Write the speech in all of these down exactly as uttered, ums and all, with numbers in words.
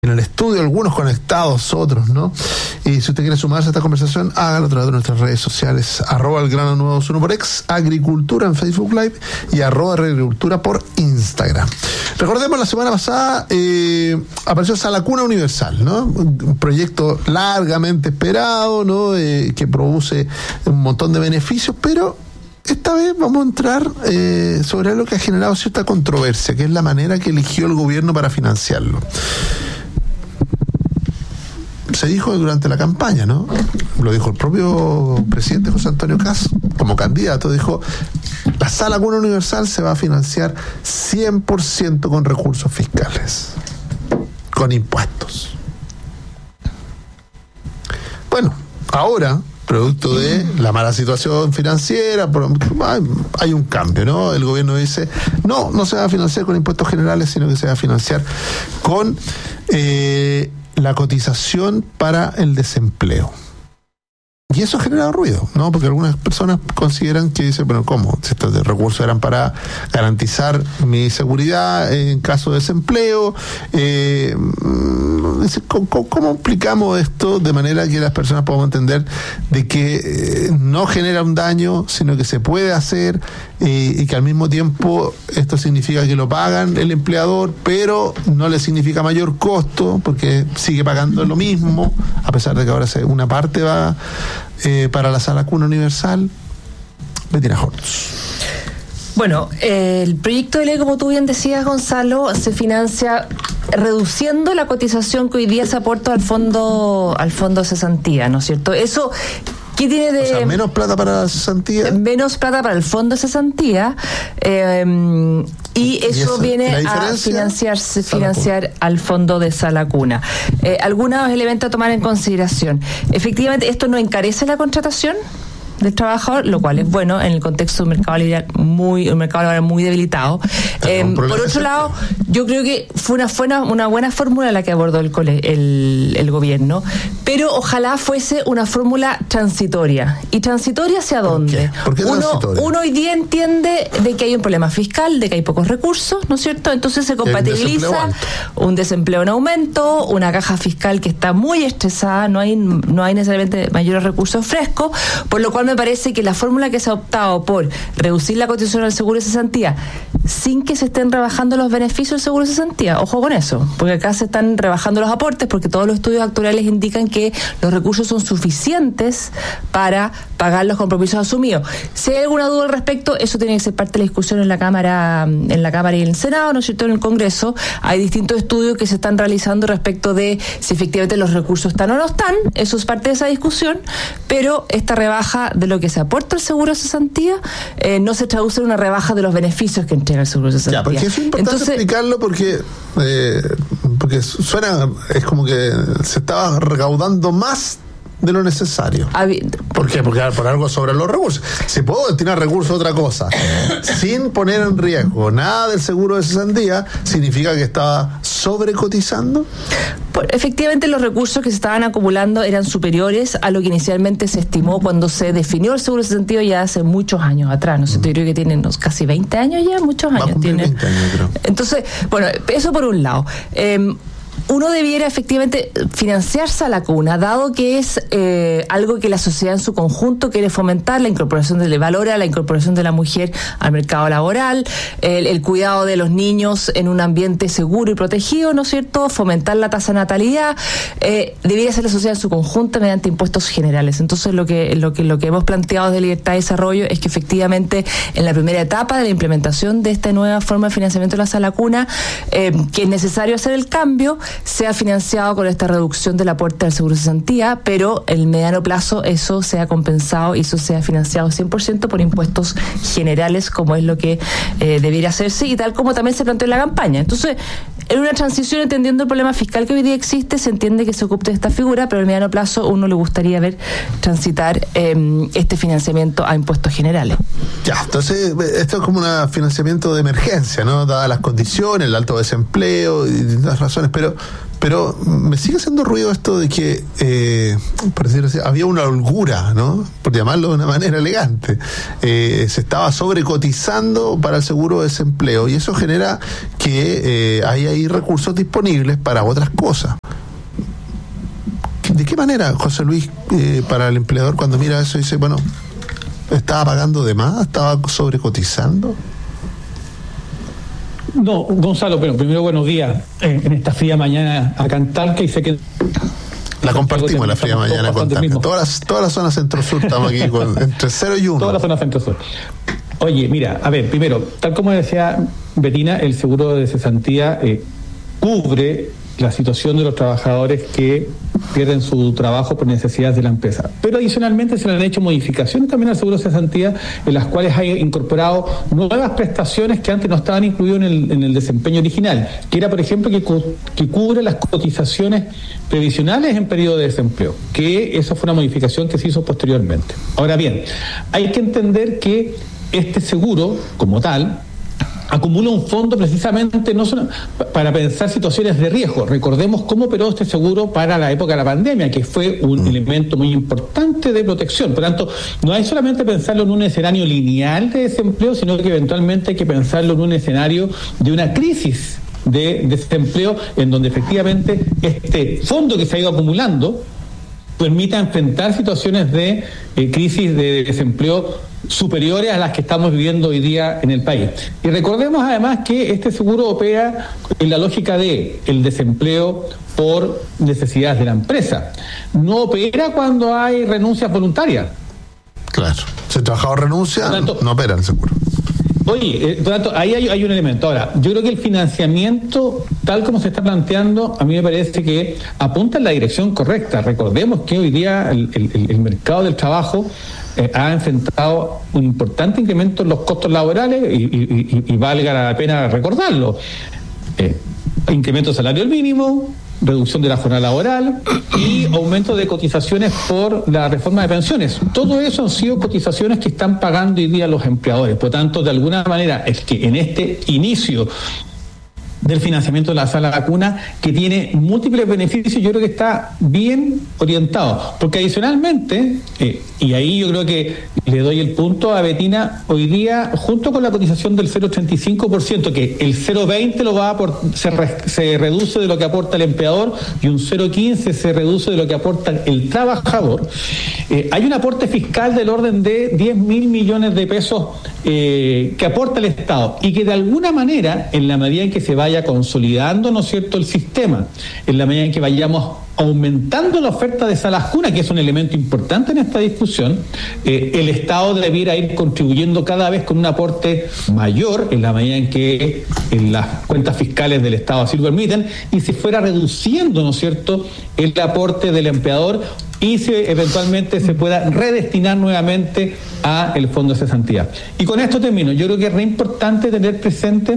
en el estudio, algunos conectados, otros no. Y si usted quiere sumarse a esta conversación, hágalo a través de nuestras redes sociales, arroba el grano nuevo uno por X, Agricultura en Facebook Live y arroba Agricultura por Instagram. Recordemos, la semana pasada eh, apareció Sala Cuna Universal, ¿no? Un proyecto largamente esperado, ¿no? Eh, que produce un montón de beneficios, pero esta vez vamos a entrar eh, sobre algo que ha generado cierta controversia, que es la manera que eligió el gobierno para financiarlo. Se dijo durante la campaña, ¿no? Lo dijo el propio presidente José Antonio Kast como candidato, dijo: la Sala Cuna Universal se va a financiar cien por ciento con recursos fiscales, con impuestos. Bueno, ahora, producto de la mala situación financiera, hay un cambio, ¿no? El gobierno dice, no, no se va a financiar con impuestos generales, sino que se va a financiar con eh, la cotización para el desempleo. Y eso ha generado ruido, ¿no? Porque algunas personas consideran que dicen, bueno, ¿cómo? Si estos recursos eran para garantizar mi seguridad en caso de desempleo, eh, ¿cómo, ¿cómo explicamos esto de manera que las personas podamos entender de que eh, no genera un daño, sino que se puede hacer eh, y que al mismo tiempo esto significa que lo pagan el empleador, pero no le significa mayor costo porque sigue pagando lo mismo, a pesar de que ahora se, una parte va Eh, para la Sala Cuna Universal? Bettina Hortz. Bueno, eh, el proyecto de ley, como tú bien decías, Gonzalo, se financia reduciendo la cotización que hoy día se aporta al fondo al fondo de cesantía, ¿no es cierto? Eso, ¿qué tiene de...? O sea, menos plata para la cesantía. Menos plata para el fondo de cesantía, eh, y eso ¿Y eso, viene a financiarse, financiar al fondo de Sala Cuna. Eh, algunos elementos a tomar en consideración. Efectivamente, esto no encarece la contratación del trabajador, lo cual es bueno en el contexto de un mercado laboral muy, un mercado laboral muy debilitado. Eh, por otro lado, yo creo que fue una, fue una, una buena fórmula la que abordó el, el, el gobierno, pero ojalá fuese una fórmula transitoria. ¿Y transitoria hacia dónde? ¿Por qué? ¿Por qué transitoria? Uno, uno hoy día entiende de que hay un problema fiscal, de que hay pocos recursos, ¿no es cierto? Entonces se compatibiliza un desempleo en aumento, una caja fiscal que está muy estresada, no hay, no hay necesariamente mayores recursos frescos, por lo cual me parece que la fórmula que se ha optado por reducir la cotización al seguro de cesantía sin que se estén rebajando los beneficios del seguro de cesantía, ojo con eso, porque acá se están rebajando los aportes porque todos los estudios actuariales indican que los recursos son suficientes para pagar los compromisos asumidos. Si hay alguna duda al respecto, eso tiene que ser parte de la discusión en la Cámara, en la Cámara y en el Senado, ¿no es cierto? En el Congreso hay distintos estudios que se están realizando respecto de si efectivamente los recursos están o no están, eso es parte de esa discusión, pero esta rebaja de lo que se aporta al seguro de cesantía eh, no se traduce en una rebaja de los beneficios que entrega el seguro de cesantía. Ya, porque es importante Entonces, explicarlo porque eh, porque suena, es como que se estaba recaudando más de lo necesario. ¿Por qué? Porque por algo sobre los recursos. Si puedo destinar recursos a otra cosa sin poner en riesgo nada del seguro de cesantía, ¿significa que estaba sobrecotizando? Efectivamente, los recursos que se estaban acumulando eran superiores a lo que inicialmente se estimó cuando se definió el seguro de cesantía ya hace muchos años atrás. No sé, mm. Yo creo que tienen casi veinte años ya, muchos años. Tienen. veinte años, creo. Entonces, bueno, eso por un lado. Eh, Uno debiera efectivamente financiar Sala Cuna, dado que es eh, algo que la sociedad en su conjunto quiere fomentar, la incorporación del valor a la incorporación de la mujer al mercado laboral, el, el cuidado de los niños en un ambiente seguro y protegido, ¿no es cierto?, fomentar la tasa de natalidad, eh, debiera ser la sociedad en su conjunto mediante impuestos generales. Entonces lo que, lo que, lo que hemos planteado de Libertad y Desarrollo es que efectivamente en la primera etapa de la implementación de esta nueva forma de financiamiento de la Sala Cuna, eh, que es necesario hacer el cambio, sea financiado con esta reducción del aporte al seguro de cesantía, pero en el mediano plazo eso sea compensado y eso sea financiado cien por ciento por impuestos generales, como es lo que eh, debiera hacerse y tal como también se planteó en la campaña. Entonces, en una transición, entendiendo el problema fiscal que hoy día existe, se entiende que se ocupe de esta figura, pero en el mediano plazo uno le gustaría ver transitar eh, este financiamiento a impuestos generales. Ya, entonces esto es como un financiamiento de emergencia, ¿no? Dadas las condiciones, el alto desempleo y las razones, pero Pero me sigue haciendo ruido esto de que, eh, por decirlo así, había una holgura, ¿no? Por llamarlo de una manera elegante. Eh, se estaba sobrecotizando para el seguro de desempleo y eso genera que eh, hay ahí recursos disponibles para otras cosas. ¿De qué manera, José Luis, eh, para el empleador cuando mira eso dice, bueno, estaba pagando de más, estaba sobrecotizando? No, Gonzalo, pero primero buenos días en, en esta fría mañana acá en Talca y sé que... La compartimos la fría mañana con Talca. Toda la, toda la zona centro-sur estamos aquí con, entre cero y uno. Toda la zona centro-sur. Oye, mira, a ver, primero, tal como decía Betina, el seguro de cesantía eh, cubre la situación de los trabajadores que pierden su trabajo por necesidades de la empresa. Pero adicionalmente se le han hecho modificaciones también al seguro de cesantía, en las cuales ha incorporado nuevas prestaciones que antes no estaban incluidas en el, en el desempeño original, que era, por ejemplo, que, que cubre las cotizaciones previsionales en periodo de desempleo, que esa fue una modificación que se hizo posteriormente. Ahora bien, hay que entender que este seguro, como tal, acumula un fondo precisamente no solo para pensar situaciones de riesgo. Recordemos cómo operó este seguro para la época de la pandemia, que fue un mm. elemento muy importante de protección. Por tanto, no hay solamente pensarlo en un escenario lineal de desempleo, sino que eventualmente hay que pensarlo en un escenario de una crisis de desempleo, en donde efectivamente este fondo que se ha ido acumulando permita enfrentar situaciones de eh, crisis de desempleo superiores a las que estamos viviendo hoy día en el país. Y recordemos además que este seguro opera en la lógica de el desempleo por necesidades de la empresa. No opera cuando hay renuncias voluntarias. Claro. Si el trabajador renuncia, tanto, no opera el seguro. Oye, eh, por tanto, ahí hay, hay un elemento. Ahora, yo creo que el financiamiento, tal como se está planteando, a mí me parece que apunta en la dirección correcta. Recordemos que hoy día el, el, el mercado del trabajo Eh, ha enfrentado un importante incremento en los costos laborales y, y, y, y valga la pena recordarlo. Eh, incremento del salario mínimo, reducción de la jornada laboral y aumento de cotizaciones por la reforma de pensiones. Todo eso han sido cotizaciones que están pagando hoy día los empleadores. Por tanto, de alguna manera, es que en este inicio del financiamiento de la sala vacuna, que tiene múltiples beneficios, yo creo que está bien orientado, porque adicionalmente, eh, y ahí yo creo que le doy el punto a Betina, hoy día, junto con la cotización del cero coma ochenta y cinco por ciento, que el cero coma veinte lo va a aport- se, re- se reduce de lo que aporta el empleador y un cero coma quince se reduce de lo que aporta el trabajador, eh, hay un aporte fiscal del orden de diez mil millones de pesos eh, que aporta el Estado y que de alguna manera, en la medida en que se vaya consolidando, ¿no es cierto?, el sistema, en la medida en que vayamos aumentando la oferta de salas cuna, que es un elemento importante en esta discusión, eh, el Estado debiera ir contribuyendo cada vez con un aporte mayor en la medida en que en las cuentas fiscales del Estado así lo permiten, y se fuera reduciendo, ¿no es cierto?, el aporte del empleador y se, eventualmente se pueda redestinar nuevamente a el fondo de cesantía. Y con esto termino. Yo creo que es re importante tener presente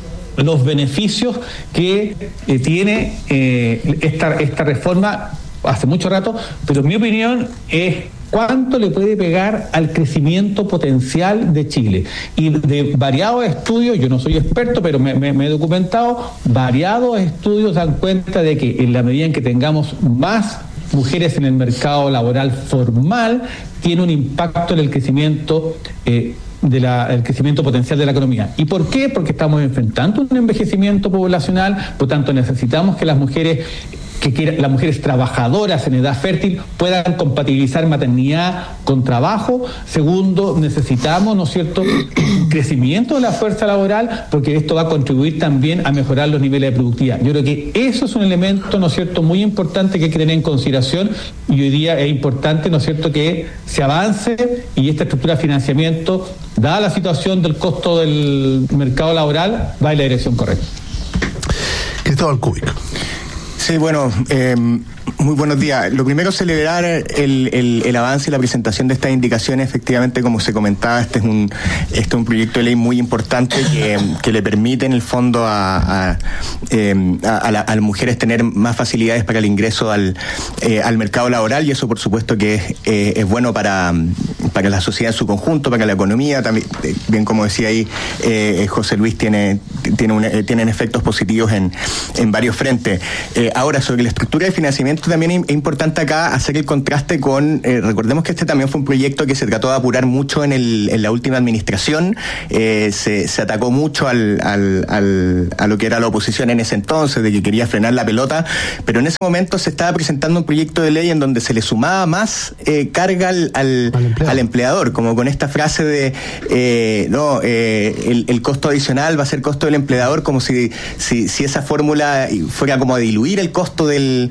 los beneficios que eh, tiene eh, esta, esta reforma hace mucho rato, pero en mi opinión es cuánto le puede pegar al crecimiento potencial de Chile. Y de variados estudios, yo no soy experto, pero me, me, me he documentado, variados estudios dan cuenta de que en la medida en que tengamos más mujeres en el mercado laboral formal, tiene un impacto en el crecimiento eh, de la, el crecimiento potencial de la economía. ¿Y por qué? Porque estamos enfrentando un envejecimiento poblacional, por tanto necesitamos que las mujeres que quieran, las mujeres trabajadoras en edad fértil puedan compatibilizar maternidad con trabajo. Segundo, necesitamos, ¿no es cierto?, un crecimiento de la fuerza laboral, porque esto va a contribuir también a mejorar los niveles de productividad. Yo creo que eso es un elemento, ¿no es cierto?, muy importante que hay que tener en consideración, y hoy día es importante, ¿no es cierto?, que se avance y esta estructura de financiamiento, dada la situación del costo del mercado laboral, va en la dirección correcta. Cristóbal Cúbico. Sí, bueno, eh, muy buenos días. Lo primero, celebrar el, el, el avance y la presentación de estas indicaciones. Efectivamente, como se comentaba, este es un este es un proyecto de ley muy importante que, que le permite, en el fondo, a, a, eh, a, a, la, a las mujeres tener más facilidades para el ingreso al, eh, al mercado laboral, y eso, por supuesto, que es, eh, es bueno para, para la sociedad en su conjunto, para la economía. También, bien como decía ahí, eh, José Luis tiene tiene una, eh, tienen efectos positivos en, en varios frentes. Eh, ahora, sobre la estructura de financiamiento, también es importante acá hacer el contraste con, eh, recordemos que este también fue un proyecto que se trató de apurar mucho en, el, en la última administración, eh, se, se atacó mucho al, al, al, a lo que era la oposición en ese entonces, de que quería frenar la pelota, pero en ese momento se estaba presentando un proyecto de ley en donde se le sumaba más eh, carga al, al, al, empleado. al empleador, como con esta frase de eh, no, eh, el, el costo adicional va a ser costo del empleador, como si, si, si esa fórmula fuera como a diluir el costo del,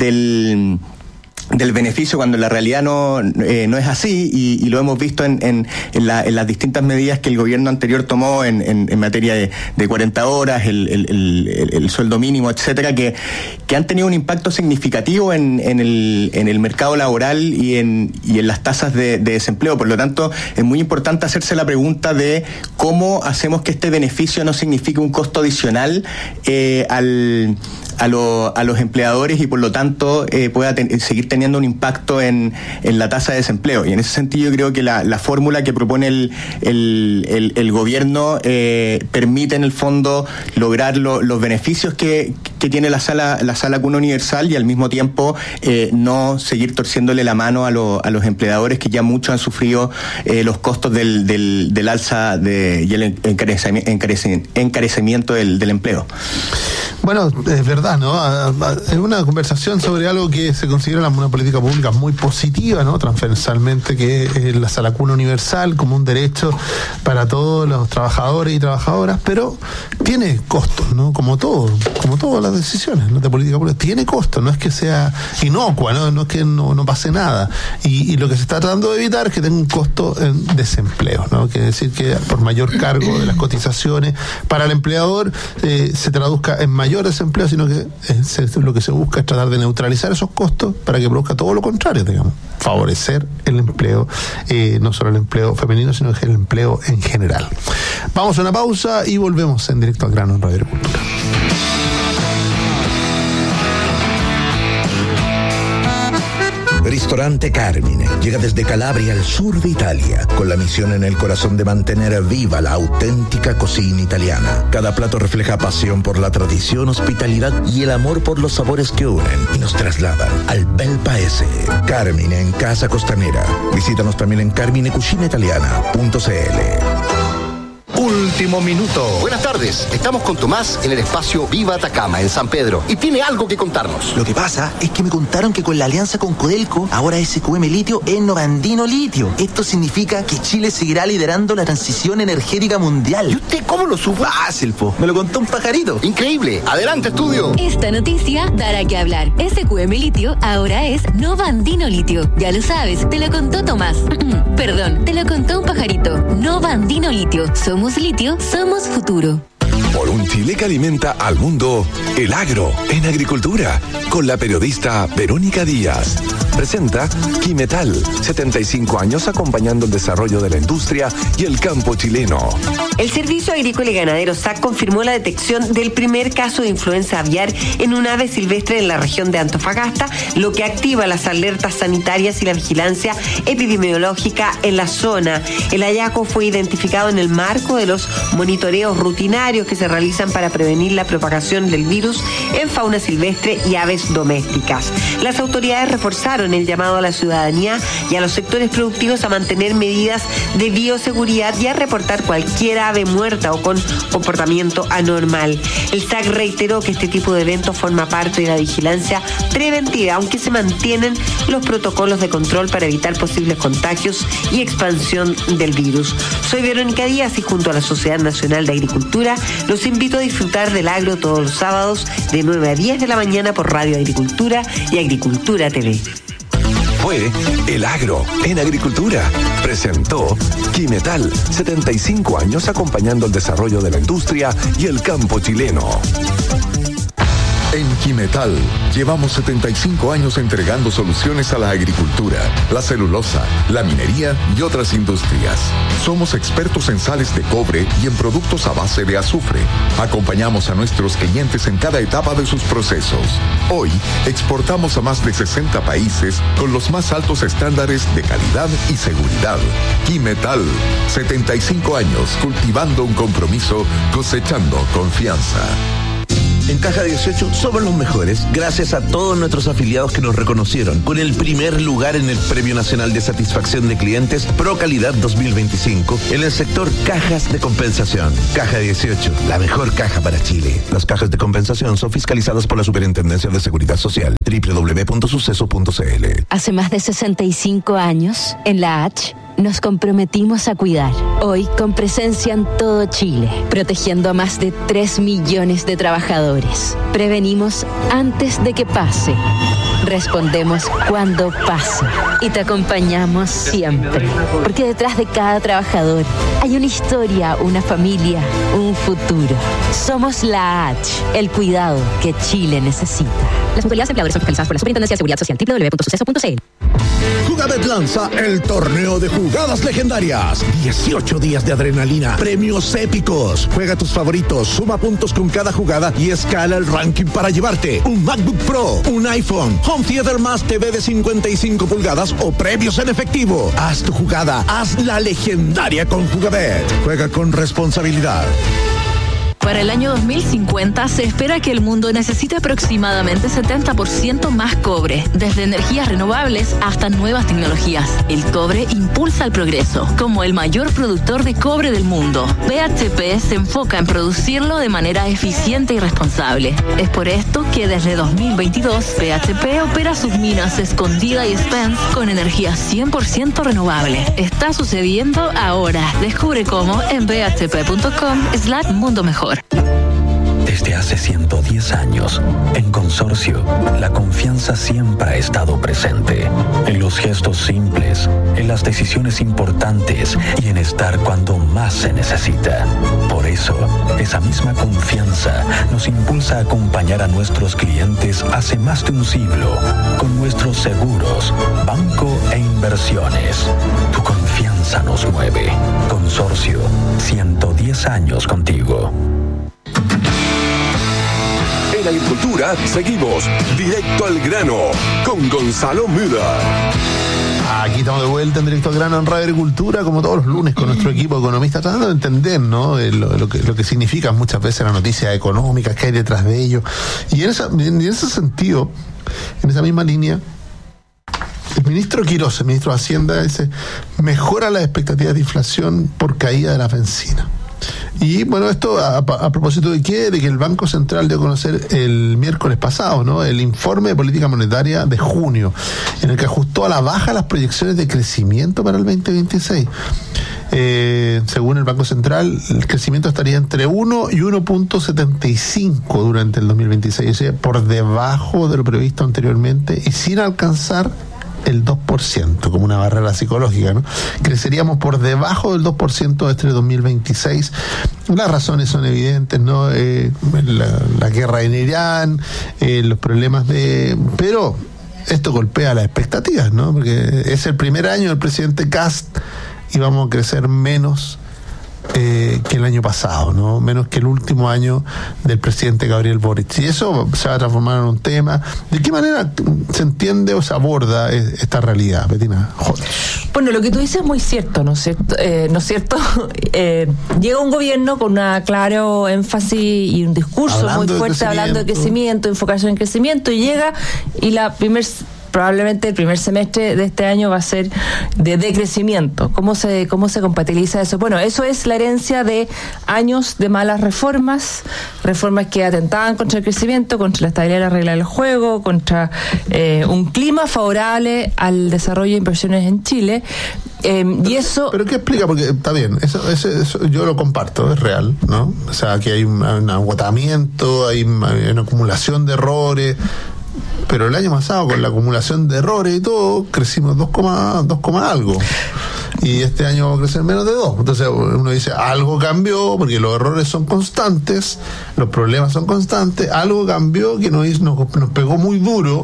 del del beneficio, cuando en la realidad no eh, no es así, y, y lo hemos visto en, en, en, la, en las distintas medidas que el gobierno anterior tomó en, en, en materia de, de cuarenta horas, el, el, el, el sueldo mínimo, etcétera, que, que han tenido un impacto significativo en, en, el, en el mercado laboral y en, y en las tasas de, de desempleo. Por lo tanto, es muy importante hacerse la pregunta de cómo hacemos que este beneficio no signifique un costo adicional eh, al A, lo, a los empleadores, y por lo tanto eh, pueda ten, seguir teniendo un impacto en, en la tasa de desempleo. Y en ese sentido creo que la, la fórmula que propone el, el, el, el gobierno eh, permite en el fondo lograr lo, los beneficios que, que tiene la sala, la sala cuna universal, y al mismo tiempo eh, no seguir torciéndole la mano a, lo, a los empleadores que ya mucho han sufrido eh, los costos del, del, del alza de, y el encarecimiento, encarecimiento del, del empleo. Bueno, es verdad, ¿no? Es una conversación sobre algo que se considera una política pública muy positiva, ¿no? Transversalmente, que es la sala cuna universal como un derecho para todos los trabajadores y trabajadoras, pero tiene costos, ¿no? Como todo, como todas las decisiones, ¿no? De política pública, tiene costos, no es que sea inocua, ¿no? No es que no, no pase nada. Y, y lo que se está tratando de evitar es que tenga un costo en desempleo, ¿no? Quiere decir que por mayor cargo de las cotizaciones para el empleador eh, se traduzca en mayor desempleo, sino que es, lo que se busca es tratar de neutralizar esos costos para que produzca todo lo contrario, digamos, favorecer el empleo, eh, no solo el empleo femenino, sino el empleo en general. Vamos a una pausa y volvemos en Directo al Grano en Radio Agricultura. Ristorante Carmine llega desde Calabria al sur de Italia, con la misión en el corazón de mantener viva la auténtica cocina italiana. Cada plato refleja pasión por la tradición, hospitalidad y el amor por los sabores que unen y nos trasladan al bel paese. Carmine en Casa Costanera. Visítanos también en carmine cucina italiana punto c l. Último minuto. Buenas tardes, estamos con Tomás en el espacio Viva Atacama, en San Pedro, y tiene algo que contarnos. Lo que pasa es que me contaron que con la alianza con Codelco, ahora S Q M Litio es Novandino Litio. Esto significa que Chile seguirá liderando la transición energética mundial. ¿Y usted cómo lo supo? Fácil, po. Me lo contó un pajarito. Increíble. Adelante, estudio. Esta noticia dará que hablar. S Q M Litio ahora es Novandino Litio. Ya lo sabes, te lo contó Tomás. Perdón, te lo contó un pajarito. Novandino Litio. Somos litio, somos futuro. Por un Chile que alimenta al mundo, El Agro en Agricultura, con la periodista Verónica Díaz. Presenta Quimetal, setenta y cinco años acompañando el desarrollo de la industria y el campo chileno. El Servicio Agrícola y Ganadero S A C confirmó la detección del primer caso de influenza aviar en un ave silvestre en la región de Antofagasta, lo que activa las alertas sanitarias y la vigilancia epidemiológica en la zona. El hallazgo fue identificado en el marco de los monitoreos rutinarios que se realizan para prevenir la propagación del virus en fauna silvestre y aves domésticas. Las autoridades reforzaron el llamado a la ciudadanía y a los sectores productivos a mantener medidas de bioseguridad y a reportar cualquier ave muerta o con comportamiento anormal. El S A C reiteró que este tipo de eventos forma parte de la vigilancia preventiva, aunque se mantienen los protocolos de control para evitar posibles contagios y expansión del virus. Soy Verónica Díaz y junto a la Sociedad Nacional de Agricultura los invito a disfrutar del agro todos los sábados de nueve a diez de la mañana por Radio Agricultura y Agricultura T V. Fue El Agro en Agricultura. Presentó Quimetal, setenta y cinco años acompañando el desarrollo de la industria y el campo chileno. En Quimetal. Llevamos setenta y cinco años entregando soluciones a la agricultura, la celulosa, la minería y otras industrias. Somos expertos en sales de cobre y en productos a base de azufre. Acompañamos a nuestros clientes en cada etapa de sus procesos. Hoy, exportamos a más de sesenta países con los más altos estándares de calidad y seguridad. Quimetal, setenta y cinco años cultivando un compromiso, cosechando confianza. En Caja dieciocho somos los mejores, gracias a todos nuestros afiliados que nos reconocieron con el primer lugar en el Premio Nacional de Satisfacción de Clientes Pro Calidad dos mil veinticinco en el sector cajas de compensación. Caja dieciocho, la mejor caja para Chile. Las cajas de compensación son fiscalizadas por la Superintendencia de Seguridad Social. doble u doble u doble u punto suceso punto c l. Hace más de sesenta y cinco años, en la H, nos comprometimos a cuidar. Hoy, con presencia en todo Chile, protegiendo a más de tres millones de trabajadores. Prevenimos antes de que pase. Respondemos cuando pasa. Y te acompañamos siempre. Porque detrás de cada trabajador hay una historia, una familia, un futuro. Somos la H, el cuidado que Chile necesita. Las mutualidades empleadores son fiscalizadas por la Superintendencia de Seguridad Social. doble u doble u doble u punto suceso punto c l. Jugabet lanza el torneo de jugadas legendarias. dieciocho días de adrenalina, premios épicos. Juega tus favoritos, suma puntos con cada jugada y escala el ranking para llevarte un MacBook Pro, un iPhone, Home Theater más T V de cincuenta y cinco pulgadas o premios en efectivo. Haz tu jugada, haz la legendaria con Jugabet. Juega con responsabilidad. Para el año dos mil cincuenta se espera que el mundo necesite aproximadamente setenta por ciento más cobre, desde energías renovables hasta nuevas tecnologías. El cobre impulsa el progreso. Como el mayor productor de cobre del mundo, B H P se enfoca en producirlo de manera eficiente y responsable. Es por esto que desde dos mil veintidós B H P opera sus minas Escondida y Spence con energía cien por ciento renovable. Está sucediendo ahora. Descubre cómo en b h p punto com slash mundo mejor. Desde hace ciento diez años, en Consorcio, la confianza siempre ha estado presente. En los gestos simples, en las decisiones importantes y en estar cuando más se necesita. Por eso, esa misma confianza nos impulsa a acompañar a nuestros clientes hace más de un siglo con nuestros seguros, banco e inversiones. Tu confianza nos mueve. Consorcio, ciento diez años contigo. En Agricultura seguimos directo al grano con Gonzalo Müller. Aquí estamos de vuelta en Directo al Grano en Radio Agricultura, como todos los lunes, con nuestro equipo de economistas, tratando de entender, ¿no?, lo, lo, que, lo que significan muchas veces las noticias económicas que hay detrás de ello. Y en, esa, en ese sentido, en esa misma línea, el ministro Quirós, el ministro de Hacienda, dice: mejora las expectativas de inflación por caída de la bencina. Y bueno, esto a, a propósito de qué, de que el Banco Central dio a conocer el miércoles pasado, ¿no?, el informe de política monetaria de junio, en el que ajustó a la baja las proyecciones de crecimiento para el veinte veintiséis. Eh, según el Banco Central, el crecimiento estaría entre uno y uno punto setenta y cinco durante el dos mil veintiséis, o sea, por debajo de lo previsto anteriormente y sin alcanzar el dos por ciento, como una barrera psicológica, ¿no? Creceríamos por debajo del dos por ciento este dos mil veintiséis. Las razones son evidentes, ¿no? Eh, la, la guerra en Irán, eh, los problemas de... Pero esto golpea las expectativas, ¿no? Porque es el primer año del presidente Kast y vamos a crecer menos Eh, que el año pasado, ¿no? Menos que el último año del presidente Gabriel Boric. Y eso se va a transformar en un tema. ¿De qué manera se entiende o se aborda esta realidad, Betina? Joder. Bueno, lo que tú dices es muy cierto, ¿no es cierto? Eh, ¿no es cierto? Eh, llega un gobierno con un claro énfasis y un discurso hablando muy fuerte hablando de crecimiento, enfocarse en crecimiento, y llega y la primer probablemente el primer semestre de este año va a ser de decrecimiento. ¿Cómo se, cómo se compatibiliza eso? Bueno, eso es la herencia de años de malas reformas, reformas que atentaban contra el crecimiento, contra la estabilidad de la regla del juego, contra eh, un clima favorable al desarrollo de inversiones en Chile. Eh, y eso... ¿Pero qué explica? Porque está bien, eso, eso, eso yo lo comparto, es real, ¿no? O sea, que hay un, un agotamiento, hay una, hay una acumulación de errores. Pero el año pasado, con la acumulación de errores y todo, crecimos dos, dos algo. y este año vamos a crecer menos de dos. Entonces uno dice, algo cambió, porque los errores son constantes, los problemas son constantes, algo cambió que nos, nos, nos pegó muy duro.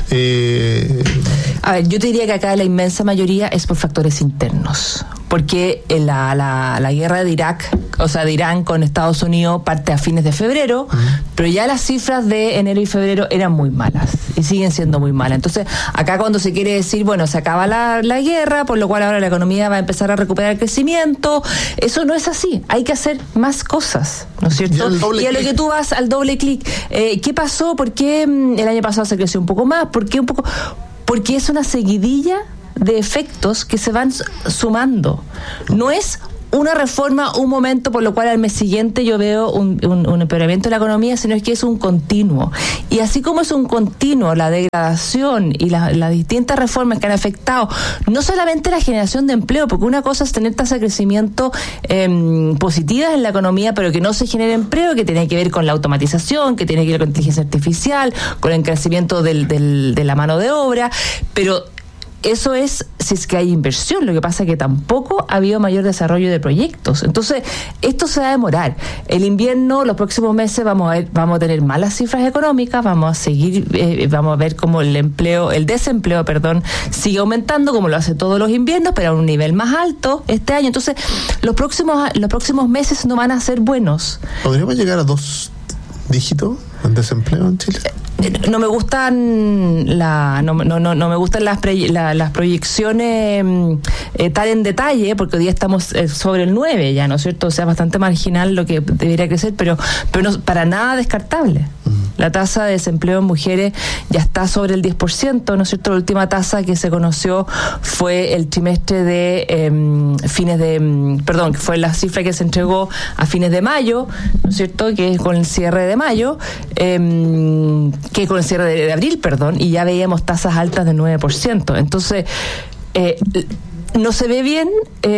Eh, A ver, yo te diría que acá la inmensa mayoría es por factores internos, porque la, la, la guerra de Irak, o sea, de Irán con Estados Unidos parte a fines de febrero, uh-huh. pero ya las cifras de enero y febrero eran muy malas y siguen siendo muy malas. Entonces, acá cuando se quiere decir, bueno, se acaba la, la guerra, por lo cual ahora la economía va a empezar a recuperar el crecimiento, eso no es así, hay que hacer más cosas, ¿no es cierto? Y a lo que tú vas al doble clic, eh, ¿qué pasó? ¿Por qué el año pasado se creció un poco más? ¿Por qué un poco...? Porque es una seguidilla de efectos que se van sumando. No es una reforma, un momento por lo cual al mes siguiente yo veo un, un, un empeoramiento de la economía, sino es que es un continuo. Y así como es un continuo la degradación y la, las distintas reformas que han afectado no solamente la generación de empleo, porque una cosa es tener tasas de crecimiento eh, positivas en la economía, pero que no se genere empleo, que tiene que ver con la automatización, que tiene que ver con inteligencia artificial, con el crecimiento del, del, de la mano de obra, pero eso es si es que hay inversión. Lo que pasa es que tampoco ha habido mayor desarrollo de proyectos. Entonces, esto se va a demorar. El invierno, los próximos meses vamos a ver, vamos a tener malas cifras económicas, vamos a seguir, eh, vamos a ver cómo el empleo, el desempleo, perdón, sigue aumentando como lo hace todos los inviernos, pero a un nivel más alto este año. Entonces, los próximos, los próximos meses no van a ser buenos. ¿Podríamos llegar a dos dígitos en desempleo en Chile? No me gustan la no no no, no me gustan las pre, la, las proyecciones eh, tan en detalle, porque hoy día estamos eh, sobre el nueve ya, ¿no es cierto? O sea, bastante marginal lo que debería crecer, pero pero no, para nada descartable. La tasa de desempleo en mujeres ya está sobre el diez por ciento, ¿no es cierto? La última tasa que se conoció fue el trimestre de eh, fines de, perdón, que fue la cifra que se entregó a fines de mayo, ¿no es cierto? Que es con el cierre de mayo, eh, que con el cierre de, de abril, perdón, y ya veíamos tasas altas del nueve por ciento. Entonces, eh, no se ve bien,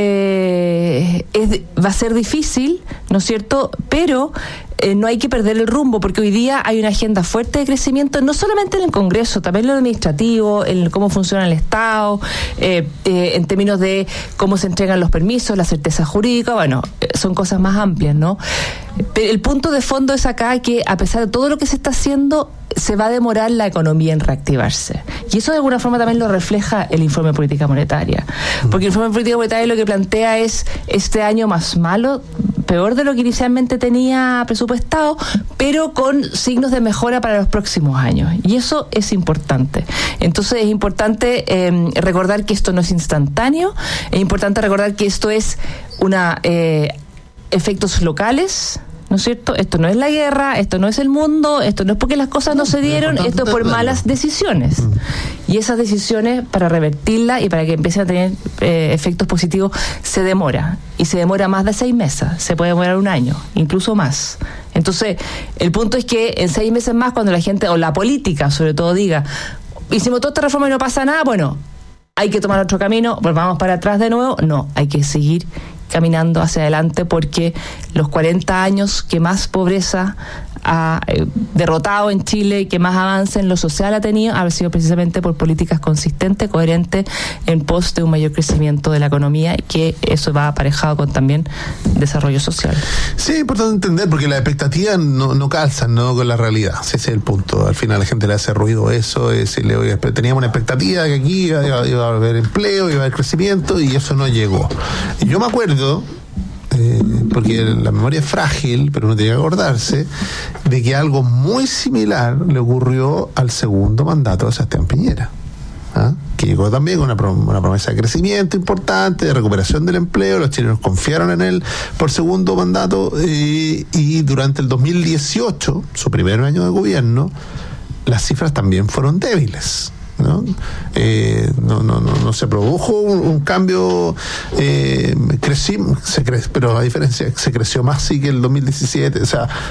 eh, es, va a ser difícil, ¿no es cierto? Pero eh, no hay que perder el rumbo, porque hoy día hay una agenda fuerte de crecimiento, no solamente en el Congreso, también en lo administrativo, en cómo funciona el Estado, eh, eh, en términos de cómo se entregan los permisos, la certeza jurídica, bueno, eh, son cosas más amplias, ¿no? Pero el punto de fondo es acá que, a pesar de todo lo que se está haciendo, se va a demorar la economía en reactivarse. Y eso de alguna forma también lo refleja el informe de política monetaria. Porque el informe de política monetaria lo que plantea es este año más malo, peor de lo que inicialmente tenía presupuestado, pero con signos de mejora para los próximos años. Y eso es importante. Entonces es importante eh, recordar que esto no es instantáneo, es importante recordar que esto es una... Eh, efectos locales, ¿no es cierto? Esto no es la guerra, esto no es el mundo, esto no es porque las cosas no se dieron, esto es por malas decisiones. Y esas decisiones, para revertirlas y para que empiecen a tener eh, efectos positivos, se demora. Y se demora más de seis meses, se puede demorar un año, incluso más. Entonces, el punto es que en seis meses más, cuando la gente, o la política sobre todo, diga, hicimos toda esta reforma y no pasa nada, bueno, hay que tomar otro camino, volvamos para atrás de nuevo. No, hay que seguir caminando hacia adelante, porque los cuarenta años que más pobreza ha eh, derrotado en Chile y que más avance en lo social ha tenido, ha sido precisamente por políticas consistentes, coherentes, en pos de un mayor crecimiento de la economía, y que eso va aparejado con también desarrollo social. Sí, es importante entender, porque las expectativas no, no calzan, ¿no?, con la realidad. Ese es el punto. Al final la gente le hace ruido eso, decirle, oye, teníamos una expectativa de que aquí iba, iba a haber empleo, iba a haber crecimiento, y eso no llegó. Y yo me acuerdo, Eh, porque la memoria es frágil, pero uno tiene que acordarse de que algo muy similar le ocurrió al segundo mandato de Sebastián Piñera, ¿ah? Que llegó también con una, prom- una promesa de crecimiento importante, de recuperación del empleo. Los chilenos confiaron en él por segundo mandato, eh, y durante el dos mil dieciocho, su primer año de gobierno, las cifras también fueron débiles, ¿no? Eh, no, no, no, no se produjo un, un cambio, eh, crecí, se cre- pero a diferencia, se creció más sí que el dos mil diecisiete, o sea,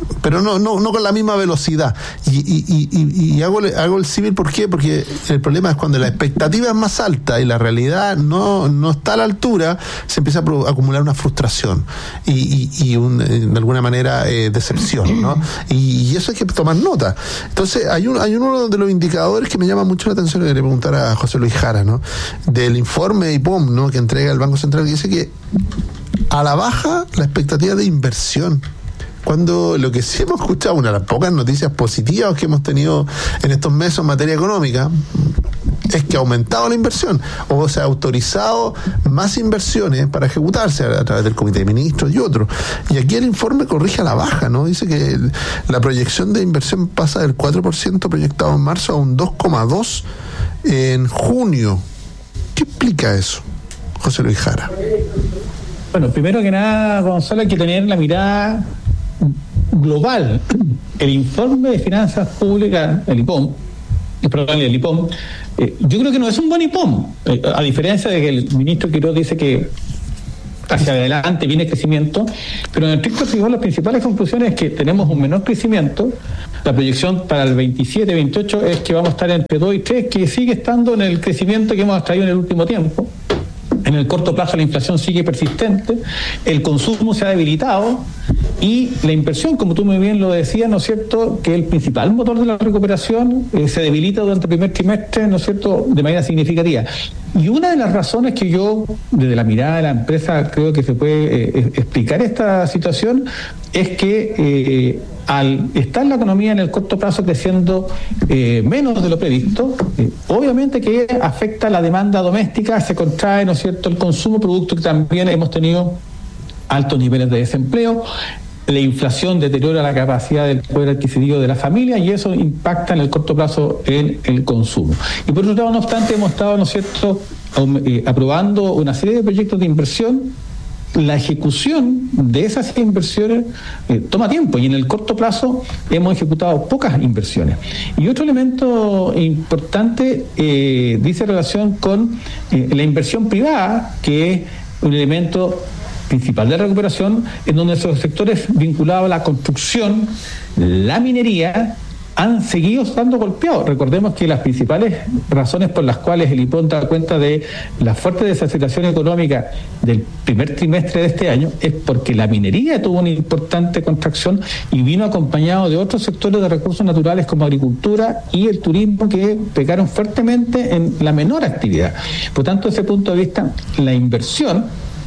pero no, no, no con la misma velocidad. Y, y, y, y hago, hago el símil, ¿por qué? Porque el problema es cuando la expectativa es más alta y la realidad no, no está a la altura, se empieza a, pro, a acumular una frustración y, y, y un, de alguna manera eh, decepción, ¿no? Y, y eso hay que tomar nota. Entonces, hay, un, hay uno de los indicadores que me llama mucho la atención, y le preguntar a José Luis Jara, ¿no? Del informe I P O M, ¿no? Que entrega el Banco Central, que dice que a la baja la expectativa de inversión. Cuando lo que sí hemos escuchado, una de las pocas noticias positivas que hemos tenido en estos meses en materia económica, es que ha aumentado la inversión, o se ha autorizado más inversiones para ejecutarse a, a través del Comité de Ministros y otros. Y aquí el informe corrige a la baja, ¿no? Dice que el, la proyección de inversión pasa del cuatro por ciento proyectado en marzo a un dos coma dos por ciento en junio. ¿Qué explica eso, José Luis Jara? Bueno, primero que nada, Gonzalo, hay que tener la mirada global. El informe de finanzas públicas, el I P O M, perdón, el I P O M, eh, yo creo que no es un buen I P O M, eh, a diferencia de que el ministro Quiroz dice que hacia adelante viene crecimiento, pero en el estricto rigor las principales conclusiones es que tenemos un menor crecimiento. La proyección para el veintisiete veintiocho es que vamos a estar entre dos y tres, que sigue estando en el crecimiento que hemos traído en el último tiempo. En el corto plazo la inflación sigue persistente, el consumo se ha debilitado y la inversión, como tú muy bien lo decías, ¿no es cierto?, que el principal motor de la recuperación eh, se debilita durante el primer trimestre, ¿no es cierto?, de manera significativa. Y una de las razones que yo, desde la mirada de la empresa, creo que se puede eh, explicar esta situación es que eh, al estar la economía en el corto plazo creciendo eh, menos de lo previsto, eh, obviamente que afecta la demanda doméstica, se contrae, ¿no es cierto?, el consumo, producto que también hemos tenido altos niveles de desempleo. La inflación deteriora la capacidad del poder adquisitivo de la familia y eso impacta en el corto plazo en el consumo. Y por otro lado, no obstante, hemos estado, ¿no es cierto?, eh, aprobando una serie de proyectos de inversión. La ejecución de esas inversiones eh, toma tiempo y en el corto plazo hemos ejecutado pocas inversiones. Y otro elemento importante eh, dice relación con eh, la inversión privada, que es un elemento principal de recuperación, en donde esos sectores vinculados a la construcción, la minería, han seguido estando golpeados. Recordemos que las principales razones por las cuales el I P O M da cuenta de la fuerte desaceleración económica del primer trimestre de este año es porque la minería tuvo una importante contracción y vino acompañado de otros sectores de recursos naturales como agricultura y el turismo, que pegaron fuertemente en la menor actividad. Por tanto, desde ese punto de vista, la inversión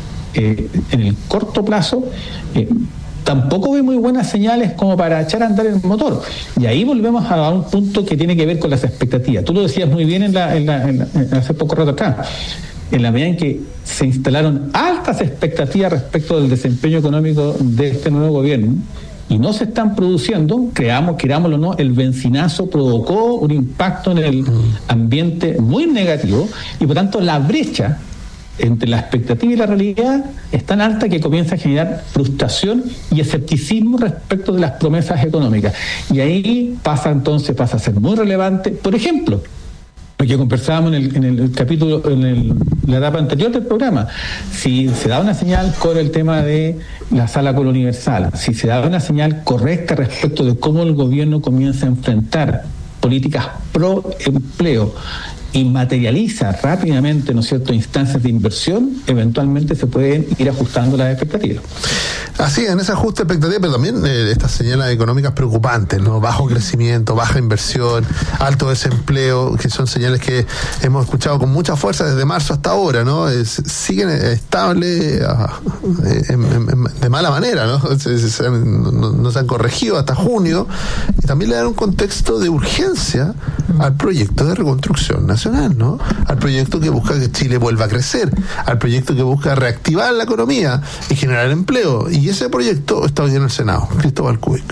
eh, en el corto plazo eh, tampoco ve muy buenas señales como para echar a andar el motor. Y ahí volvemos a un punto que tiene que ver con las expectativas. Tú lo decías muy bien en la, en la, en la, en hace poco rato atrás. En la medida en que se instalaron altas expectativas respecto del desempeño económico de este nuevo gobierno y no se están produciendo, creamos, querámoslo o no, el bencinazo provocó un impacto en el ambiente muy negativo y por tanto la brecha entre la expectativa y la realidad es tan alta que comienza a generar frustración y escepticismo respecto de las promesas económicas. Y ahí pasa entonces, pasa a ser muy relevante, por ejemplo, lo que conversábamos en el, en el capítulo, en el, la etapa anterior del programa, si se da una señal con el tema de la sala Colo Universal, si se da una señal correcta respecto de cómo el gobierno comienza a enfrentar políticas pro empleo y materializa rápidamente, ¿no es cierto?, instancias de inversión, eventualmente se pueden ir ajustando las expectativas. Así, en ese ajuste de expectativas, pero también eh, estas señales económicas preocupantes, ¿no? Bajo crecimiento, baja inversión, alto desempleo, que son señales que hemos escuchado con mucha fuerza desde marzo hasta ahora, ¿no? Es, siguen estables eh, en, en, de mala manera, ¿no? Se, se han, no, no se han corregido hasta junio, y también le dan un contexto de urgencia al proyecto de reconstrucción nacional, ¿no? Al proyecto que busca que Chile vuelva a crecer, al proyecto que busca reactivar la economía y generar empleo. Y ese proyecto está hoy en el Senado. Cristóbal Cúbic.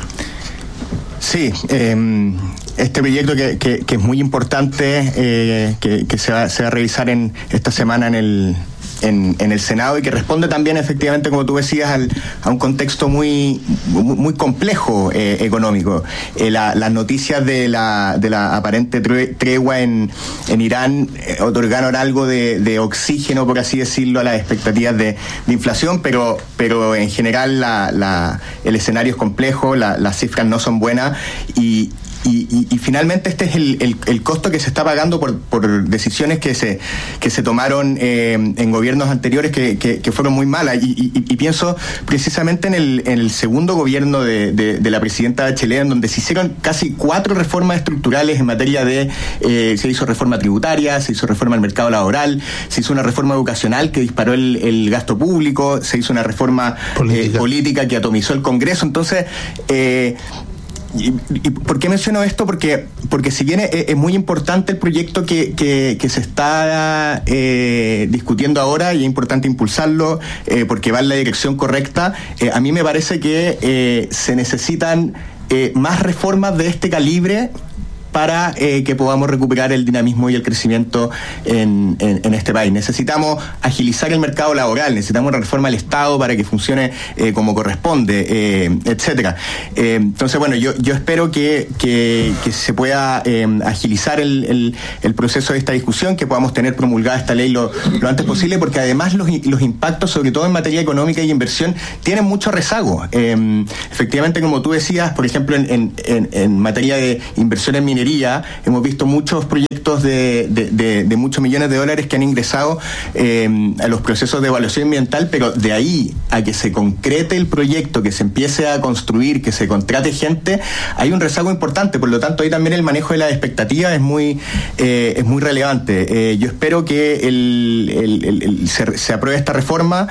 Sí, eh, este proyecto que, que, que es muy importante, eh, que, que se, va, se va a revisar en esta semana en el en, en el Senado y que responde también efectivamente, como tú decías, al, a un contexto muy, muy, muy complejo eh, económico. Eh, la, las noticias de la, de la aparente tregua en, en Irán eh, otorgaron algo de, de oxígeno, por así decirlo, a las expectativas de, de inflación, pero, pero en general la, la, el escenario es complejo, la, las cifras no son buenas y Y, y, y finalmente este es el, el, el costo que se está pagando por, por decisiones que se que se tomaron eh, en gobiernos anteriores que, que, que fueron muy malas y, y, y pienso precisamente en el, en el segundo gobierno de, de, de la presidenta Bachelet, en donde se hicieron casi cuatro reformas estructurales en materia de eh, se hizo reforma tributaria, se hizo reforma al mercado laboral, se hizo una reforma educacional que disparó el, el gasto público, se hizo una reforma política, eh, política que atomizó el Congreso. Entonces eh, ¿Y, y por qué menciono esto? Porque porque si bien es, es muy importante el proyecto que, que, que se está eh, discutiendo ahora y es importante impulsarlo eh, porque va en la dirección correcta, eh, a mí me parece que eh, se necesitan eh, más reformas de este calibre para eh, que podamos recuperar el dinamismo y el crecimiento en, en, en este país. Necesitamos agilizar el mercado laboral, necesitamos una reforma al Estado para que funcione eh, como corresponde, eh, etcétera. Eh, entonces, bueno, yo, yo espero que, que, que se pueda eh, agilizar el, el, el proceso de esta discusión, que podamos tener promulgada esta ley lo, lo antes posible, porque además los, los impactos, sobre todo en materia económica y inversión, tienen mucho rezago. Eh, efectivamente, como tú decías, por ejemplo, en, en, en, en materia de inversión en minería, hemos visto muchos proyectos de, de, de, de muchos millones de dólares que han ingresado eh, a los procesos de evaluación ambiental, pero de ahí a que se concrete el proyecto, que se empiece a construir, que se contrate gente, hay un rezago importante. Por lo tanto, ahí también el manejo de las expectativas es muy eh, es muy relevante. Eh, yo espero que el, el, el, el, se, se apruebe esta reforma.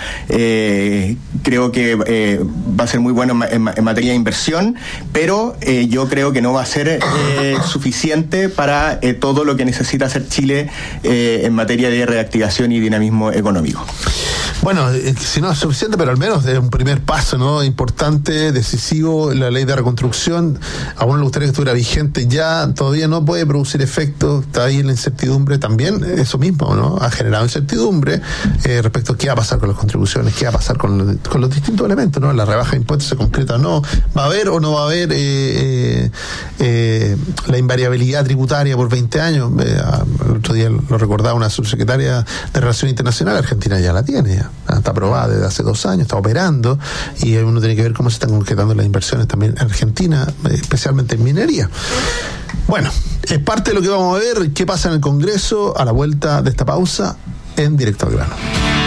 Eh, creo que eh, va a ser muy bueno en, en, en materia de inversión, pero eh, yo creo que no va a ser eh, suficiente para eh, todo lo que necesita hacer Chile eh, en materia de reactivación y dinamismo económico. Bueno, eh, si no es suficiente, pero al menos es un primer paso, ¿no? Importante, decisivo, la ley de reconstrucción. A uno le gustaría que estuviera vigente ya, todavía no puede producir efecto, está ahí en la incertidumbre también, eso mismo, ¿no? Ha generado incertidumbre eh, respecto a qué va a pasar con las contribuciones, qué va a pasar con los, con los distintos elementos, ¿no? La rebaja de impuestos se concreta o no, va a haber o no va a haber eh, eh, eh, la invariabilidad tributaria por veinte años. Eh, el otro día lo recordaba una subsecretaria de Relaciones Internacionales, Argentina ya la tiene, ya está aprobada desde hace dos años, está operando, y uno tiene que ver cómo se están concretando las inversiones también en Argentina, especialmente en minería. Bueno, es parte de lo que vamos a ver, qué pasa en el Congreso a la vuelta de esta pausa en Directo al Grano.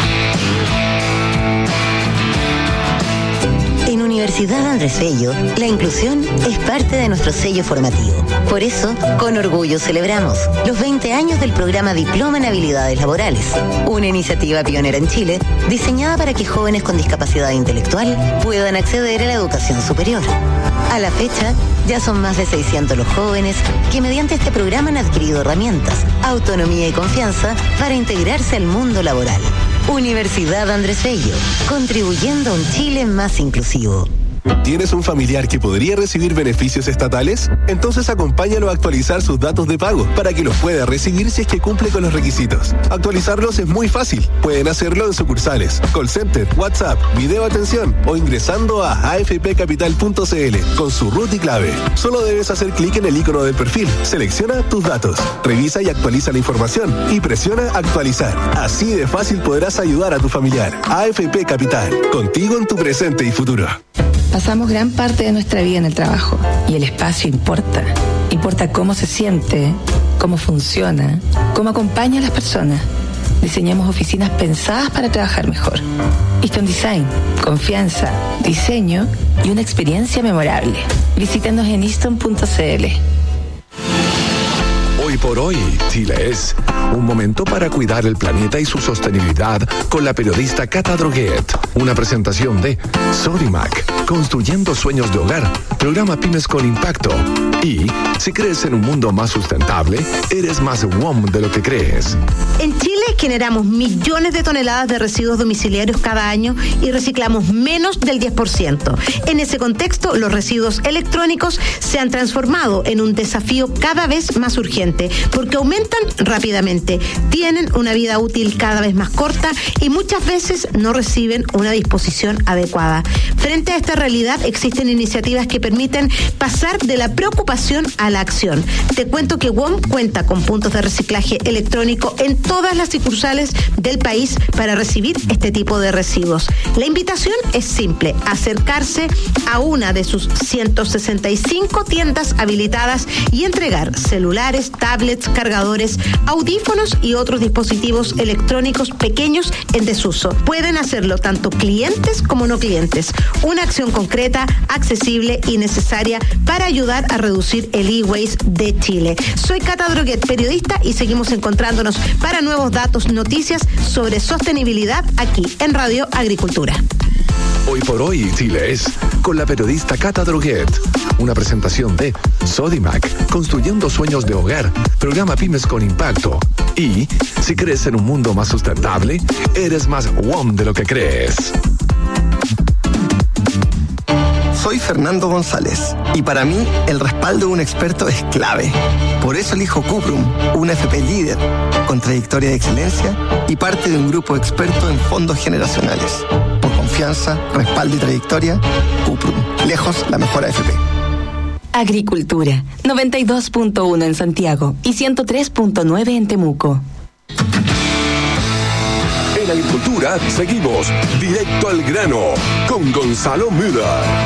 En Universidad Andrés Bello, la inclusión es parte de nuestro sello formativo. Por eso, con orgullo celebramos los veinte años del programa Diploma en Habilidades Laborales, una iniciativa pionera en Chile diseñada para que jóvenes con discapacidad intelectual puedan acceder a la educación superior. A la fecha, ya son más de seiscientos los jóvenes que mediante este programa han adquirido herramientas, autonomía y confianza para integrarse al mundo laboral. Universidad Andrés Bello, contribuyendo a un Chile más inclusivo. ¿Tienes un familiar que podría recibir beneficios estatales? Entonces acompáñalo a actualizar sus datos de pago para que los pueda recibir si es que cumple con los requisitos. Actualizarlos es muy fácil. Pueden hacerlo en sucursales, call center, WhatsApp, video atención o ingresando a a f p capital punto c l con su root y clave. Solo debes hacer clic en el icono del perfil, selecciona tus datos, revisa y actualiza la información y presiona actualizar. Así de fácil podrás ayudar a tu familiar. A F P Capital, contigo en tu presente y futuro. Pasamos gran parte de nuestra vida en el trabajo y el espacio importa. Importa cómo se siente, cómo funciona, cómo acompaña a las personas. Diseñamos oficinas pensadas para trabajar mejor. Easton Design, confianza, diseño y una experiencia memorable. Visítanos en easton punto c l. Hoy por hoy, Chile es un momento para cuidar el planeta y su sostenibilidad con la periodista Cata Droguet. Una presentación de Sodimac, construyendo sueños de hogar, programa Pymes con Impacto, Y si crees en un mundo más sustentable, eres más W O M de lo que crees. En Chile generamos millones de toneladas de residuos domiciliarios cada año y reciclamos menos del diez por ciento. En ese contexto, los residuos electrónicos se han transformado en un desafío cada vez más urgente porque aumentan rápidamente, tienen una vida útil cada vez más corta y muchas veces no reciben una disposición adecuada. Frente a esta realidad, existen iniciativas que permiten pasar de la preocupación a la acción. Te cuento que W O M cuenta con puntos de reciclaje electrónico en todas las sucursales del país para recibir este tipo de residuos. La invitación es simple: acercarse a una de sus ciento sesenta y cinco tiendas habilitadas y entregar celulares, tablets, cargadores, audífonos y otros dispositivos electrónicos pequeños en desuso. Pueden hacerlo tanto clientes como no clientes. Una acción concreta, accesible y necesaria para ayudar a reducir el e-waste de Chile. Soy Cata Droguet, periodista, y seguimos encontrándonos para nuevos datos, noticias sobre sostenibilidad aquí en Radio Agricultura. Hoy por hoy, Chile es con la periodista Cata Droguet. Una presentación de Sodimac, construyendo sueños de hogar, programa Pymes con Impacto. Y si crees en un mundo más sustentable, eres más W O M de lo que crees. Soy Fernando González y para mí el respaldo de un experto es clave. Por eso elijo Cuprum, una F P líder, con trayectoria de excelencia y parte de un grupo experto en fondos generacionales. Por confianza, respaldo y trayectoria, Cuprum, lejos la mejor A F P. Agricultura, noventa y dos punto uno en Santiago y ciento tres punto nueve en Temuco. En Agricultura seguimos directo al grano con Gonzalo Müller.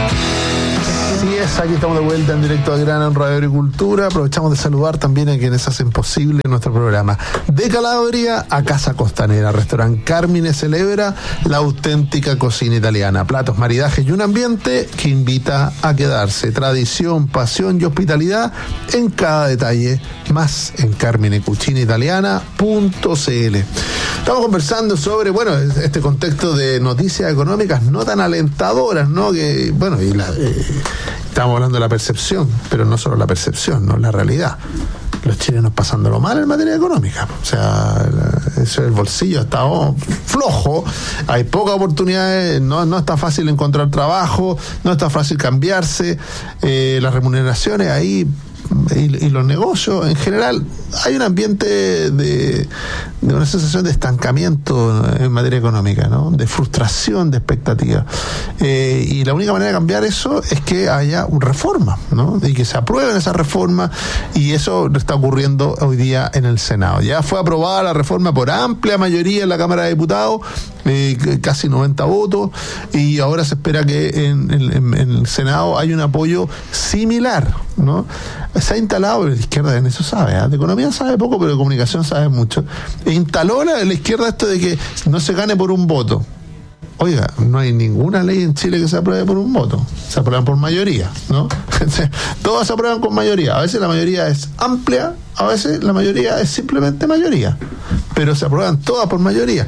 Así es, aquí estamos de vuelta en directo al grano en Radio Agricultura. Aprovechamos de saludar también a quienes hacen posible nuestro programa. De Calabria a Casa Costanera, Restaurante Carmine celebra la auténtica cocina italiana. Platos, maridajes y un ambiente que invita a quedarse. Tradición, pasión y hospitalidad en cada detalle. Más en carmine cucina italiana punto c l. Estamos conversando sobre, bueno, este contexto de noticias económicas no tan alentadoras, ¿no? Que, bueno, y la, eh, estamos hablando de la percepción, pero no solo la percepción, no la realidad. Los chilenos pasándolo mal en materia económica. O sea, eso, el bolsillo está oh, flojo, hay pocas oportunidades, no, no está fácil encontrar trabajo, no está fácil cambiarse, eh, las remuneraciones ahí y, y los negocios en general, hay un ambiente de, de una sensación de estancamiento en materia económica, ¿no? De frustración, de expectativa. Eh, y la única manera de cambiar eso es que haya una reforma, ¿no? Y que se aprueben esas reformas, y eso está ocurriendo hoy día en el Senado. Ya fue aprobada la reforma por amplia mayoría en la Cámara de Diputados, eh, casi noventa votos, y ahora se espera que en, en, en el Senado haya un apoyo similar, ¿no? Se ha instalado, la izquierda en eso sabe, ¿eh? De economía sabe poco, pero de comunicación sabe mucho. E instaló la, la izquierda esto de que no se gane por un voto. Oiga, no hay ninguna ley en Chile que se apruebe por un voto. Se aprueban por mayoría, ¿no? Todas se aprueban con mayoría. A veces la mayoría es amplia, a veces la mayoría es simplemente mayoría. Pero se aprueban todas por mayoría.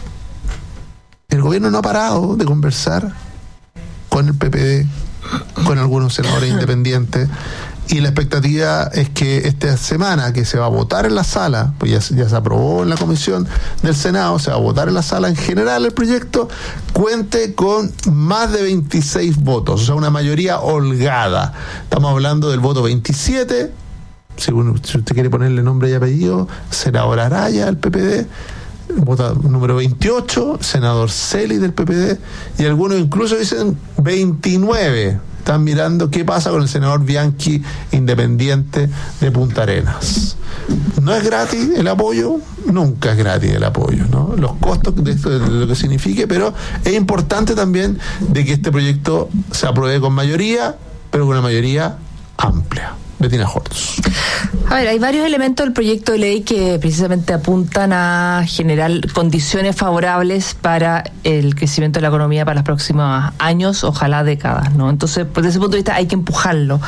El gobierno no ha parado de conversar con el P P D, con algunos senadores independientes, y la expectativa es que esta semana que se va a votar en la sala, pues ya, ya se aprobó en la comisión del Senado, se va a votar en la sala en general el proyecto, cuente con más de veintiséis votos, o sea, una mayoría holgada. Estamos hablando del voto veintisiete, si, uno, si usted quiere ponerle nombre y apellido, senador Araya del P P D, vota número veintiocho, senador Celi del P P D, y algunos incluso dicen veintinueve. Están mirando qué pasa con el senador Bianchi, independiente de Punta Arenas. No es gratis el apoyo, nunca es gratis el apoyo, ¿no? Los costos de esto, de lo que signifique, pero es importante también de que este proyecto se apruebe con mayoría, pero con una mayoría amplia. Bettina Hortz. A ver, hay varios elementos del proyecto de ley que precisamente apuntan a generar condiciones favorables para el crecimiento de la economía para los próximos años, ojalá décadas, ¿no? Entonces, pues, desde ese punto de vista hay que empujarlo.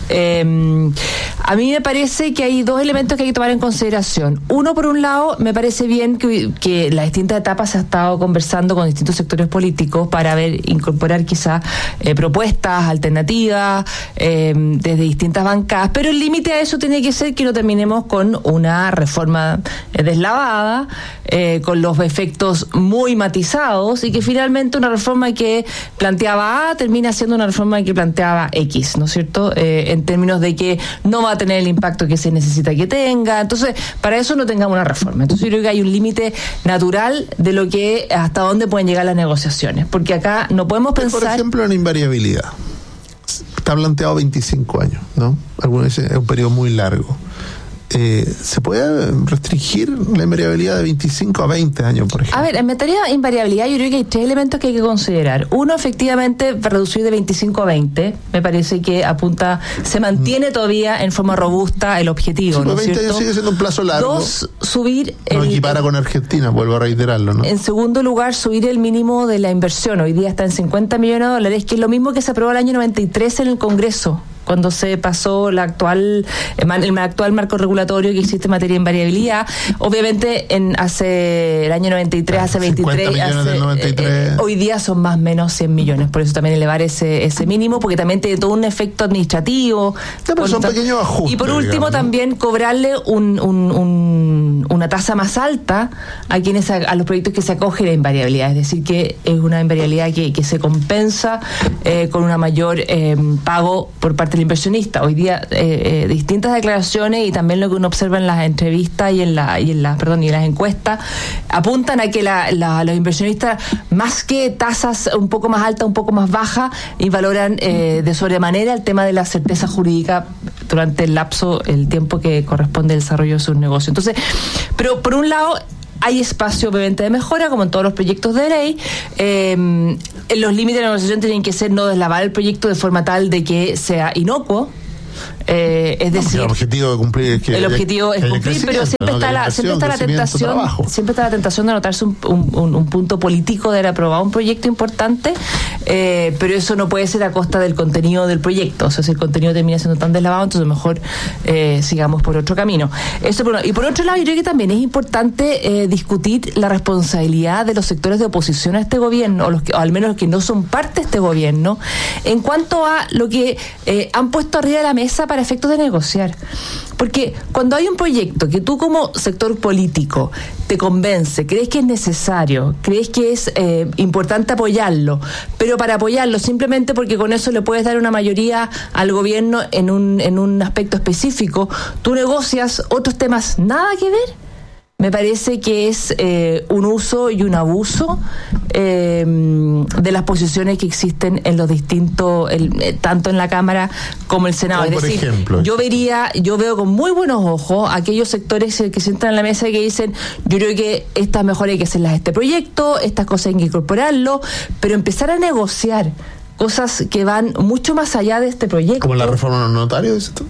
Eh, a mí me parece que hay dos elementos que hay que tomar en consideración. Uno, por un lado, me parece bien que, que las distintas etapas se ha estado conversando con distintos sectores políticos para ver, incorporar quizás eh, propuestas alternativas eh, desde distintas bancadas, pero el límite a eso tiene que ser que no terminemos con una reforma eh, deslavada, eh, con los efectos muy matizados, y que finalmente una reforma que planteaba A termina siendo una reforma que planteaba X, ¿no es cierto? Eh, en términos de que no va a tener el impacto que se necesita que tenga. Entonces, para eso no tengamos una reforma. Entonces, yo creo que hay un límite natural de lo que hasta dónde pueden llegar las negociaciones, porque acá no podemos pensar... Por ejemplo, en invariabilidad. Está planteado veinticinco años, ¿no? Algunos dicen es un periodo muy largo. Eh, ¿Se puede restringir la invariabilidad de veinticinco a veinte años, por ejemplo? A ver, en materia de invariabilidad yo creo que hay tres elementos que hay que considerar. Uno, efectivamente, reducir de veinticinco a veinte, me parece que apunta, se mantiene mm. todavía en forma robusta el objetivo, sí, ¿no es cierto? veinte años sigue siendo un plazo largo. Dos, subir... No el, equipara con Argentina, vuelvo a reiterarlo, ¿no? En segundo lugar, subir el mínimo de la inversión. Hoy día está en cincuenta millones de dólares, que es lo mismo que se aprobó el año noventa y tres en el Congreso, cuando se pasó la actual el actual marco regulatorio que existe en materia de invariabilidad. Obviamente en hace el año noventa y tres, hace veintitrés, hace, noventa y tres. Eh, hoy día son más o menos cien millones, por eso también elevar ese ese mínimo, porque también tiene todo un efecto administrativo. No, pero son pequeños ajustes. Y por último, digamos, ¿no? También cobrarle un, un, un, una tasa más alta a quienes a, a los proyectos que se acogen a invariabilidad, es decir, que es una invariabilidad que, que se compensa eh, con una mayor eh, pago por parte el inversionista. Hoy día eh, eh, distintas declaraciones y también lo que uno observa en las entrevistas y en la y en las perdón y en las encuestas apuntan a que la, la, los inversionistas, más que tasas un poco más altas, un poco más bajas, y valoran eh, de sobremanera el tema de la certeza jurídica durante el lapso, el tiempo que corresponde al desarrollo de sus negocios. Entonces, pero por un lado hay espacio obviamente de mejora, como en todos los proyectos de ley. Eh, los límites de la negociación tienen que ser no deslavar el proyecto de forma tal de que sea inocuo. Eh, es decir, el objetivo de cumplir es que el objetivo haya, es cumplir, pero siempre, ¿no? está la, siempre está la tentación trabajo. siempre está la tentación de anotarse un, un, un punto político de haber aprobado un proyecto importante, eh, pero eso no puede ser a costa del contenido del proyecto. O sea, si el contenido termina siendo tan deslavado, entonces mejor eh, sigamos por otro camino. Eso por uno. Y por otro lado, yo creo que también es importante eh, discutir la responsabilidad de los sectores de oposición a este gobierno, o, los que, o al menos los que no son parte de este gobierno, en cuanto a lo que eh, han puesto arriba de la mesa para efectos de negociar. Porque cuando hay un proyecto que tú como sector político te convence, crees que es necesario, crees que es eh, importante apoyarlo, pero para apoyarlo simplemente porque con eso le puedes dar una mayoría al gobierno en un, en un aspecto específico, tú negocias otros temas nada que ver. Me parece que es eh, un uso y un abuso eh, de las posiciones que existen en los distintos, el, eh, tanto en la Cámara como el Senado. Como es decir, por ejemplo, yo vería, yo veo con muy buenos ojos aquellos sectores que sientan en la mesa y que dicen, yo creo que estas mejoras hay que hacerlas a este proyecto, estas cosas hay que incorporarlo, pero empezar a negociar cosas que van mucho más allá de este proyecto. Como la reforma de los notarios, ¿dices tú?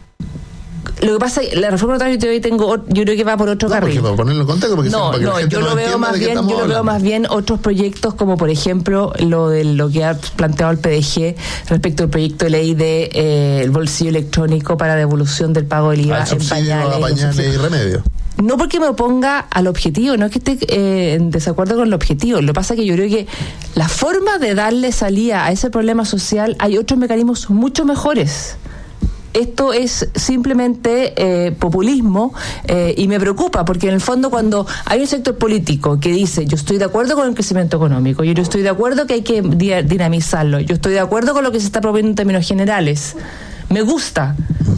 Lo que pasa es que la reforma notaria yo tengo, yo creo que va por otro no, carril. Para ponerlo en contexto, porque no, para que no, la gente yo no lo veo más bien, yo lo veo más bien otros proyectos, como por ejemplo lo de lo que ha planteado el P D G respecto al proyecto de ley de eh, el bolsillo electrónico para devolución del pago del I V A en pañales, pañales y remedios. No porque me oponga al objetivo, no es que esté eh, en desacuerdo con el objetivo. Lo que pasa es que yo creo que la forma de darle salida a ese problema social, hay otros mecanismos mucho mejores. Esto es simplemente eh, populismo eh, y me preocupa, porque en el fondo cuando hay un sector político que dice yo estoy de acuerdo con el crecimiento económico, yo estoy de acuerdo que hay que dinamizarlo, yo estoy de acuerdo con lo que se está proponiendo en términos generales, me gusta,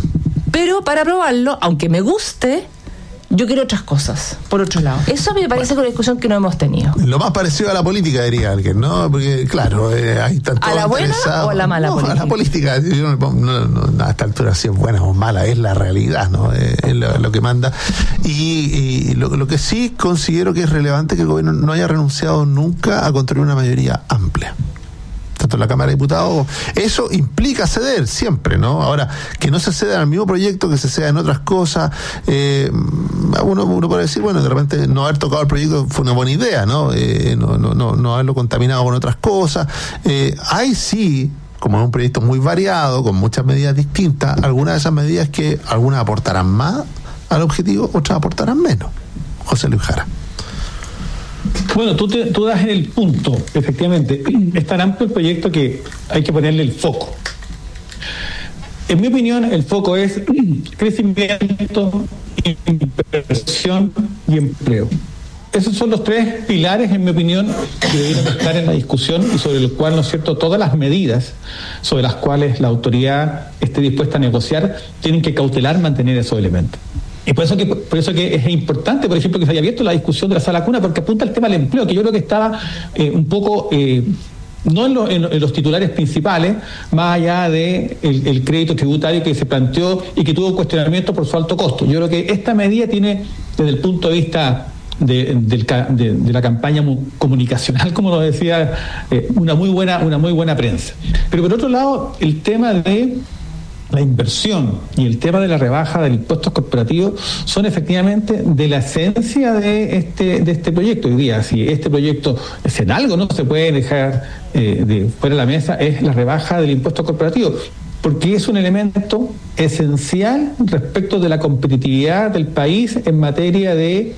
pero para aprobarlo, aunque me guste, yo quiero otras cosas, por otro lado. Eso me parece bueno, con la discusión que no hemos tenido. Lo más parecido a la política, diría alguien, ¿no? Porque, claro, eh, hay tanto. ¿A la buena o a la mala no, política? A la política. Yo no, no, no, a esta altura, si es buena o mala, es la realidad, ¿no? Eh, es lo, lo que manda. Y, y lo, lo que sí considero que es relevante que el gobierno no haya renunciado nunca a construir una mayoría amplia. Está tanto en la Cámara de Diputados. Eso implica ceder siempre, ¿no? Ahora, que no se ceda al mismo proyecto, que se ceda en otras cosas. Eh, uno, uno puede decir, bueno, de repente no haber tocado el proyecto fue una buena idea, ¿no? Eh, no, no, no, no haberlo contaminado con otras cosas. Eh, hay sí, como es un proyecto muy variado, con muchas medidas distintas, algunas de esas medidas que algunas aportarán más al objetivo, otras aportarán menos. José Luis Jara. Bueno, tú, te, tú das en el punto, efectivamente. Es tan amplio el proyecto que hay que ponerle el foco. En mi opinión, el foco es crecimiento, inversión y empleo. Esos son los tres pilares, en mi opinión, que deberían estar en la discusión y sobre los cuales, ¿no es cierto?, todas las medidas sobre las cuales la autoridad esté dispuesta a negociar tienen que cautelar mantener esos elementos. Y por eso que por eso que es importante, por ejemplo, que se haya abierto la discusión de la sala cuna, porque apunta al tema del empleo, que yo creo que estaba eh, un poco, eh, no en, lo, en, en los titulares principales, más allá de el, el crédito tributario que se planteó y que tuvo cuestionamiento por su alto costo. Yo creo que esta medida tiene, desde el punto de vista de, de, de, de la campaña comunicacional, como lo decía, eh, una muy buena, una muy buena prensa. Pero por otro lado, el tema de la inversión y el tema de la rebaja del impuesto corporativo son efectivamente de la esencia de este de este proyecto. Hoy día, si este proyecto es en algo no se puede dejar eh, de fuera de la mesa, es la rebaja del impuesto corporativo, porque es un elemento esencial respecto de la competitividad del país en materia de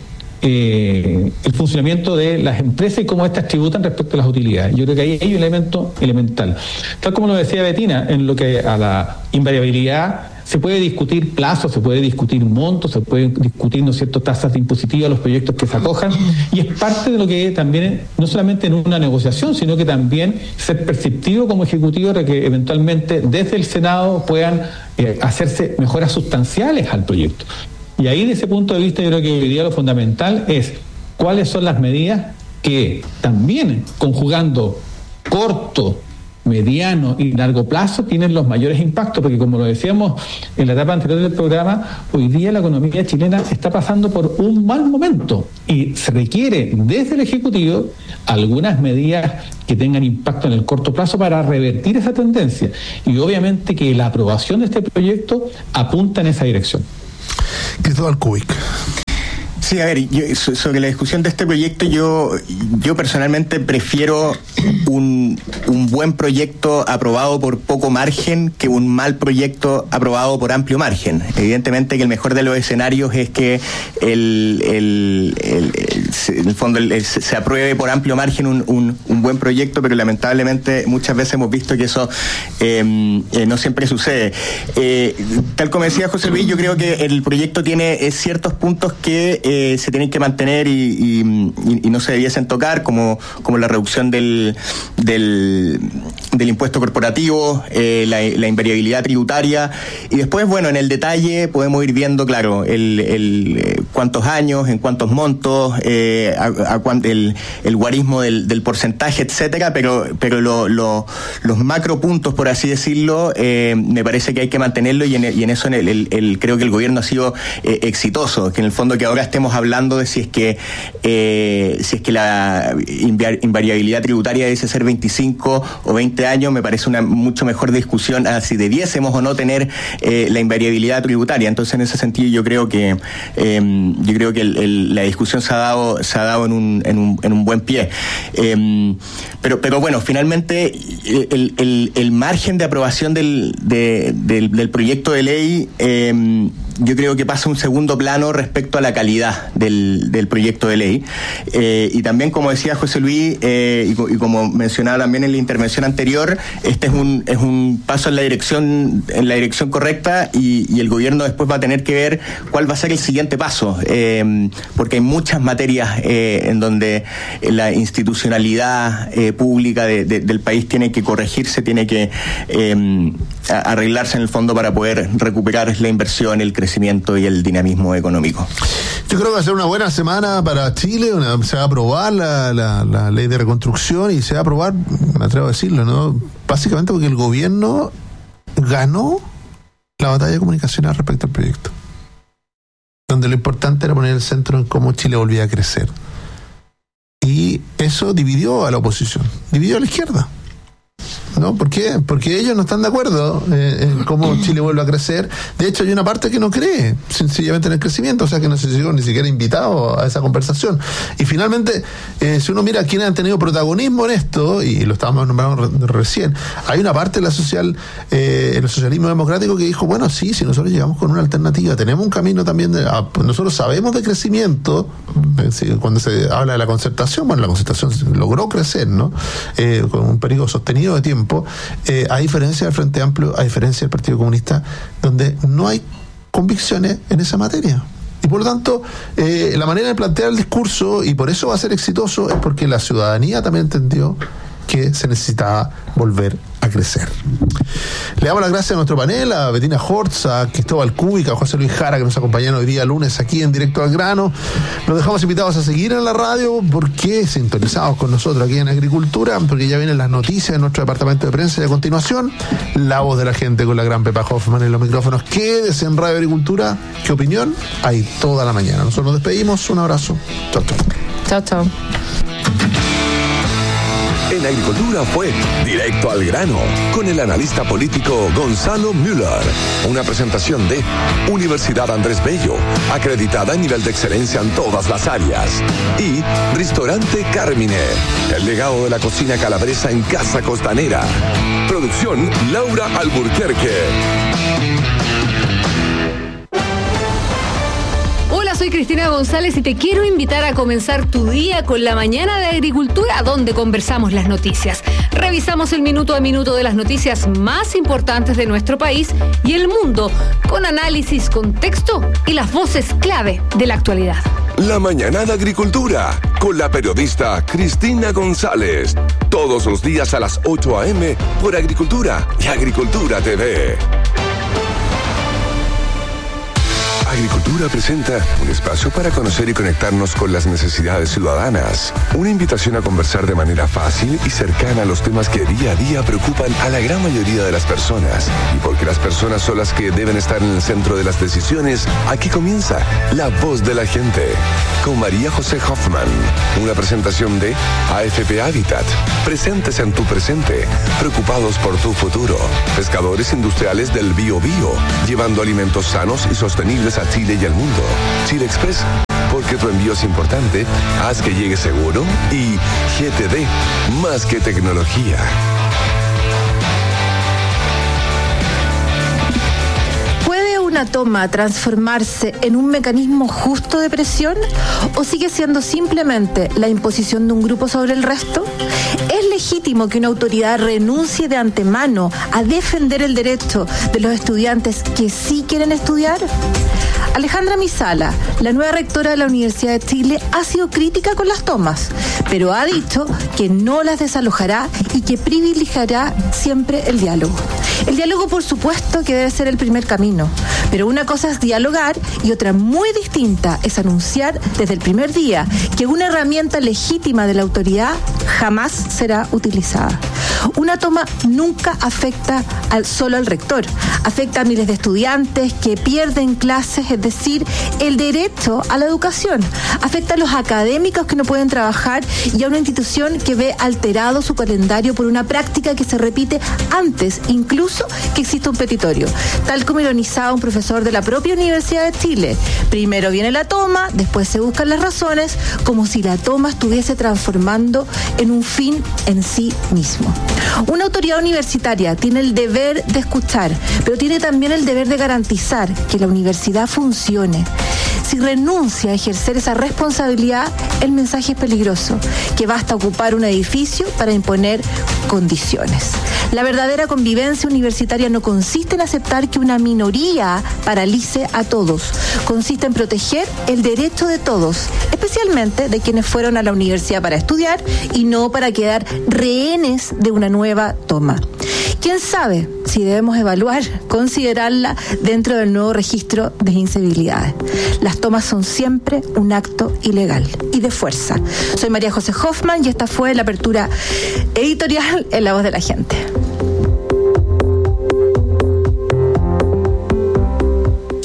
Eh, el funcionamiento de las empresas y cómo éstas tributan respecto a las utilidades. Yo creo que ahí hay un elemento elemental. Tal como lo decía Betina, en lo que a la invariabilidad se puede discutir plazos, se puede discutir montos, se puede discutir, ¿no es cierto?, tasas de impositivas a los proyectos que se acojan, y es parte de lo que también, no solamente en una negociación, sino que también ser perceptivo como ejecutivo de que eventualmente desde el Senado puedan eh, hacerse mejoras sustanciales al proyecto. Y ahí, desde ese punto de vista, yo creo que hoy día lo fundamental es cuáles son las medidas que también, conjugando corto, mediano y largo plazo, tienen los mayores impactos, porque como lo decíamos en la etapa anterior del programa, hoy día la economía chilena está pasando por un mal momento y se requiere desde el Ejecutivo algunas medidas que tengan impacto en el corto plazo para revertir esa tendencia. Y obviamente que la aprobación de este proyecto apunta en esa dirección. Cristóbal Kubik. Sí, a ver, yo, sobre la discusión de este proyecto, yo yo personalmente prefiero un, un buen proyecto aprobado por poco margen que un mal proyecto aprobado por amplio margen. Evidentemente que el mejor de los escenarios es que el, el, el, el, en el fondo el, el, se apruebe por amplio margen un, un, un buen proyecto, pero lamentablemente muchas veces hemos visto que eso eh, eh, no siempre sucede. Eh, tal como decía José Luis, yo creo que el proyecto tiene eh, ciertos puntos que eh, se tienen que mantener y, y, y no se debiesen tocar, como, como la reducción del, del, del impuesto corporativo, eh, la, la invariabilidad tributaria, y después, bueno, en el detalle podemos ir viendo, claro, el, el eh, cuántos años, en cuántos montos, eh, a, a cuán, el, el guarismo del, del porcentaje, etcétera, pero, pero lo, lo, los macro puntos, por así decirlo, eh, me parece que hay que mantenerlo, y en, y en eso en el, el, el, creo que el gobierno ha sido eh, exitoso, que en el fondo que ahora estemos hablando de si es que eh, si es que la invariabilidad tributaria debe ser veinticinco o veinte años, me parece una mucho mejor discusión a si debiésemos o no tener eh, la invariabilidad tributaria. Entonces, en ese sentido, yo creo que eh, yo creo que el, el, la discusión se ha dado se ha dado en un en un, en un buen pie. Eh, pero pero bueno, finalmente el, el, el margen de aprobación del de, del, del proyecto de ley eh, yo creo que pasa a un segundo plano respecto a la calidad del, del proyecto de ley. Eh, y también, como decía José Luis, eh, y, y como mencionaba también en la intervención anterior, este es un es un paso en la dirección en la dirección correcta, y, y el gobierno después va a tener que ver cuál va a ser el siguiente paso, eh, porque hay muchas materias eh, en donde la institucionalidad eh, pública de, de, del país tiene que corregirse, tiene que eh, arreglarse en el fondo para poder recuperar la inversión, el crecimiento y el dinamismo económico. Yo creo que va a ser una buena semana para Chile. Una, se va a aprobar la, la, la ley de reconstrucción, y se va a aprobar, me atrevo a decirlo, ¿no? Básicamente porque el gobierno ganó la batalla comunicacional respecto al proyecto, donde lo importante era poner el centro en cómo Chile volvía a crecer. Y eso dividió a la oposición, dividió a la izquierda. ¿no? ¿Por qué? Porque ellos no están de acuerdo eh, en cómo Chile vuelve a crecer. De hecho, hay una parte que no cree sencillamente en el crecimiento, o sea que no se llegó ni siquiera invitado a esa conversación. Y finalmente, eh, si uno mira a quienes han tenido protagonismo en esto, y lo estábamos nombrando re- recién, hay una parte de la social, eh, el socialismo democrático que dijo, bueno, sí, si nosotros llegamos con una alternativa, tenemos un camino también, de, a, nosotros sabemos de crecimiento, eh, si, cuando se habla de la concertación, bueno, la concertación logró crecer, ¿no? Eh, con un periodo sostenido de tiempo, eh, a diferencia del Frente Amplio, a diferencia del Partido Comunista, donde no hay convicciones en esa materia. Y por lo tanto, eh, la manera de plantear el discurso, y por eso va a ser exitoso, es porque la ciudadanía también entendió que se necesitaba volver a crecer. Le damos las gracias a nuestro panel, a Bettina Hortz, a Cristóbal Cúbica, a José Luis Jara, que nos acompañaron hoy día lunes aquí en Directo al Grano. Los dejamos invitados a seguir en la radio, porque sintonizados con nosotros aquí en Agricultura, porque ya vienen las noticias de nuestro departamento de prensa, y a continuación, la voz de la gente con la gran Pepa Hoffman en los micrófonos. Quédese en Radio Agricultura. ¿Qué opinión? Hay toda la mañana. Nosotros nos despedimos. Un abrazo. Chao, chao. Chao, chao. En Agricultura fue Directo al Grano, con el analista político Gonzalo Müller. Una presentación de Universidad Andrés Bello, acreditada a nivel de excelencia en todas las áreas. Y Restaurante Carmine, el legado de la cocina calabresa en Casa Costanera. Producción Laura Alburquerque. Hola, soy Cristina González y te quiero invitar a comenzar tu día con la mañana de Agricultura, donde conversamos las noticias. Revisamos el minuto a minuto de las noticias más importantes de nuestro país y el mundo, con análisis, contexto y las voces clave de la actualidad. La mañana de Agricultura, con la periodista Cristina González. Todos los días a las ocho a.m. por Agricultura y Agricultura T V. Agricultura presenta un espacio para conocer y conectarnos con las necesidades ciudadanas. Una invitación a conversar de manera fácil y cercana a los temas que día a día preocupan a la gran mayoría de las personas. Y porque las personas son las que deben estar en el centro de las decisiones, aquí comienza La Voz de la Gente, con María José Hoffman. Una presentación de A F P Habitat. Presentes en tu presente, preocupados por tu futuro. Pescadores industriales del Bio Bio, llevando alimentos sanos y sostenibles a Chile y al mundo. Chile Express, porque tu envío es importante, haz que llegue seguro. Y G T D, más que tecnología. ¿Puede una toma transformarse en un mecanismo justo de presión o sigue siendo simplemente la imposición de un grupo sobre el resto? ¿Es legítimo que una autoridad renuncie de antemano a defender el derecho de los estudiantes que sí quieren estudiar? Alejandra Misala, la nueva rectora de la Universidad de Chile, ha sido crítica con las tomas, pero ha dicho que no las desalojará y que privilegiará siempre el diálogo. El diálogo, por supuesto, que debe ser el primer camino, pero una cosa es dialogar y otra muy distinta es anunciar desde el primer día que una herramienta legítima de la autoridad jamás será utilizada. Una toma nunca afecta al, solo al rector, afecta a miles de estudiantes que pierden clases, es decir, el derecho a la educación, afecta a los académicos que no pueden trabajar y a una institución que ve alterado su calendario por una práctica que se repite antes incluso que exista un petitorio, tal como ironizaba un profesor de la propia Universidad de Chile. Primero viene la toma, después se buscan las razones, como si la toma estuviese transformando en un fin en sí mismo. Una autoridad universitaria tiene el deber de escuchar, pero tiene también el deber de garantizar que la universidad funcione. Si renuncia a ejercer esa responsabilidad, el mensaje es peligroso, que basta ocupar un edificio para imponer condiciones. La verdadera convivencia universitaria no consiste en aceptar que una minoría paralice a todos, consiste en proteger el derecho de todos, especialmente de quienes fueron a la universidad para estudiar y no para quedar rehenes de una nueva toma. ¿Quién sabe si debemos evaluar, considerarla dentro del nuevo registro de incivilidades? Las tomas son siempre un acto ilegal y de fuerza. Soy María José Hoffman y esta fue la apertura editorial en La Voz de la Gente. ¿Estás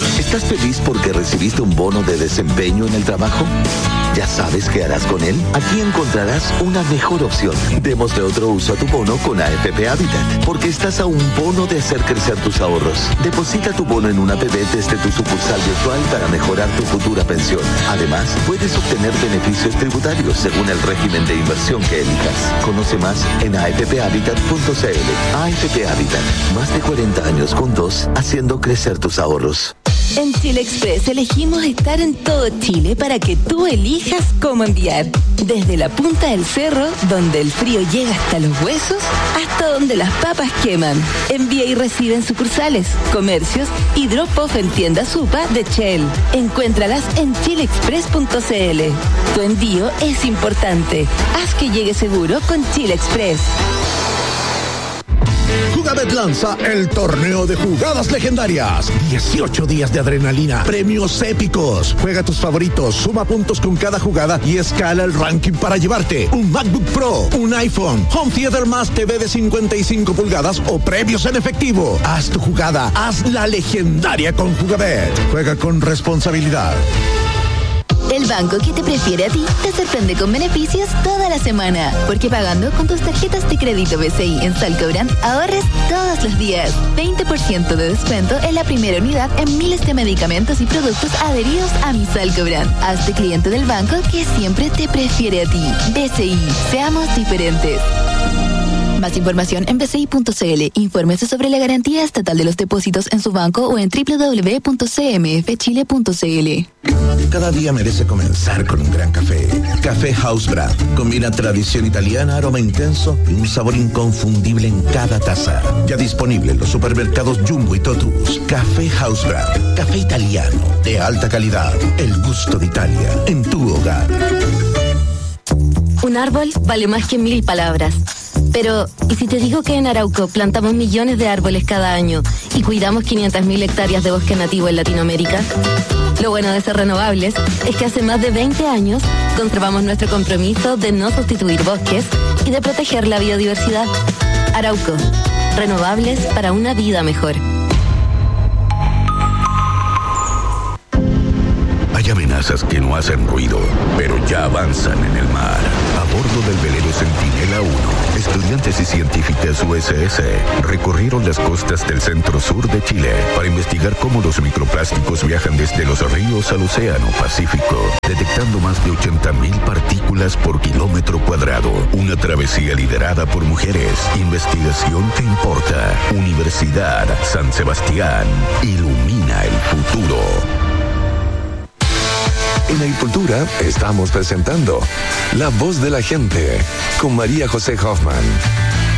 ¿Feliz porque recibiste un bono de desempeño en el trabajo? ¿Ya sabes qué harás con él? Aquí encontrarás una mejor opción. Démosle otro uso a tu bono con A F P Habitat, porque estás a un bono de hacer crecer tus ahorros. Deposita tu bono en una A P B desde tu sucursal virtual para mejorar tu futura pensión. Además, puedes obtener beneficios tributarios según el régimen de inversión que elijas. Conoce más en a f p habitat punto c l. A F P Habitat, más de cuarenta años juntos, haciendo crecer tus ahorros. En Chile Express elegimos estar en todo Chile para que tú elijas cómo enviar. Desde la punta del cerro, donde el frío llega hasta los huesos, hasta donde las papas queman. Envía y recibe en sucursales, comercios y drop-off en tiendas UPA de Shell. Encuéntralas en chile express punto c l. Tu envío es importante. Haz que llegue seguro con Chile Express. Jugabet lanza el torneo de jugadas legendarias. dieciocho días de adrenalina, premios épicos. Juega tus favoritos, suma puntos con cada jugada y escala el ranking para llevarte un MacBook Pro, un iPhone, Home Theater más T V de cincuenta y cinco pulgadas o premios en efectivo. Haz tu jugada, haz la legendaria con Jugabet. Juega con responsabilidad. El banco que te prefiere a ti te sorprende con beneficios toda la semana. Porque pagando con tus tarjetas de crédito B C I en Salcobrand, ahorres todos los días. veinte por ciento de descuento en la primera unidad en miles de medicamentos y productos adheridos a mi Salcobrand. Hazte cliente del banco que siempre te prefiere a ti. B C I, seamos diferentes. Más información en b c i punto c l. Infórmese sobre la garantía estatal de los depósitos en su banco o en w w w punto c m f chile punto c l. Cada día merece comenzar con un gran café. Café House Brand. Combina tradición italiana, aroma intenso y un sabor inconfundible en cada taza. Ya disponible en los supermercados Jumbo y Totus. Café House Brand. Café italiano de alta calidad. El gusto de Italia en tu hogar. Un árbol vale más que mil palabras. Pero, ¿y si te digo que en Arauco plantamos millones de árboles cada año y cuidamos quinientas mil hectáreas de bosque nativo en Latinoamérica? Lo bueno de ser renovables es que hace más de veinte años conservamos nuestro compromiso de no sustituir bosques y de proteger la biodiversidad. Arauco, renovables para una vida mejor. Hay amenazas que no hacen ruido, pero ya avanzan en el mar. A bordo del velero Centinela uno, estudiantes y científicas U S S recorrieron las costas del centro-sur de Chile para investigar cómo los microplásticos viajan desde los ríos al océano Pacífico, detectando más de ochenta mil partículas por kilómetro cuadrado. Una travesía liderada por mujeres. Investigación que importa. Universidad San Sebastián. Ilumina el futuro. En Agricultura estamos presentando La Voz de la Gente con María José Hoffman.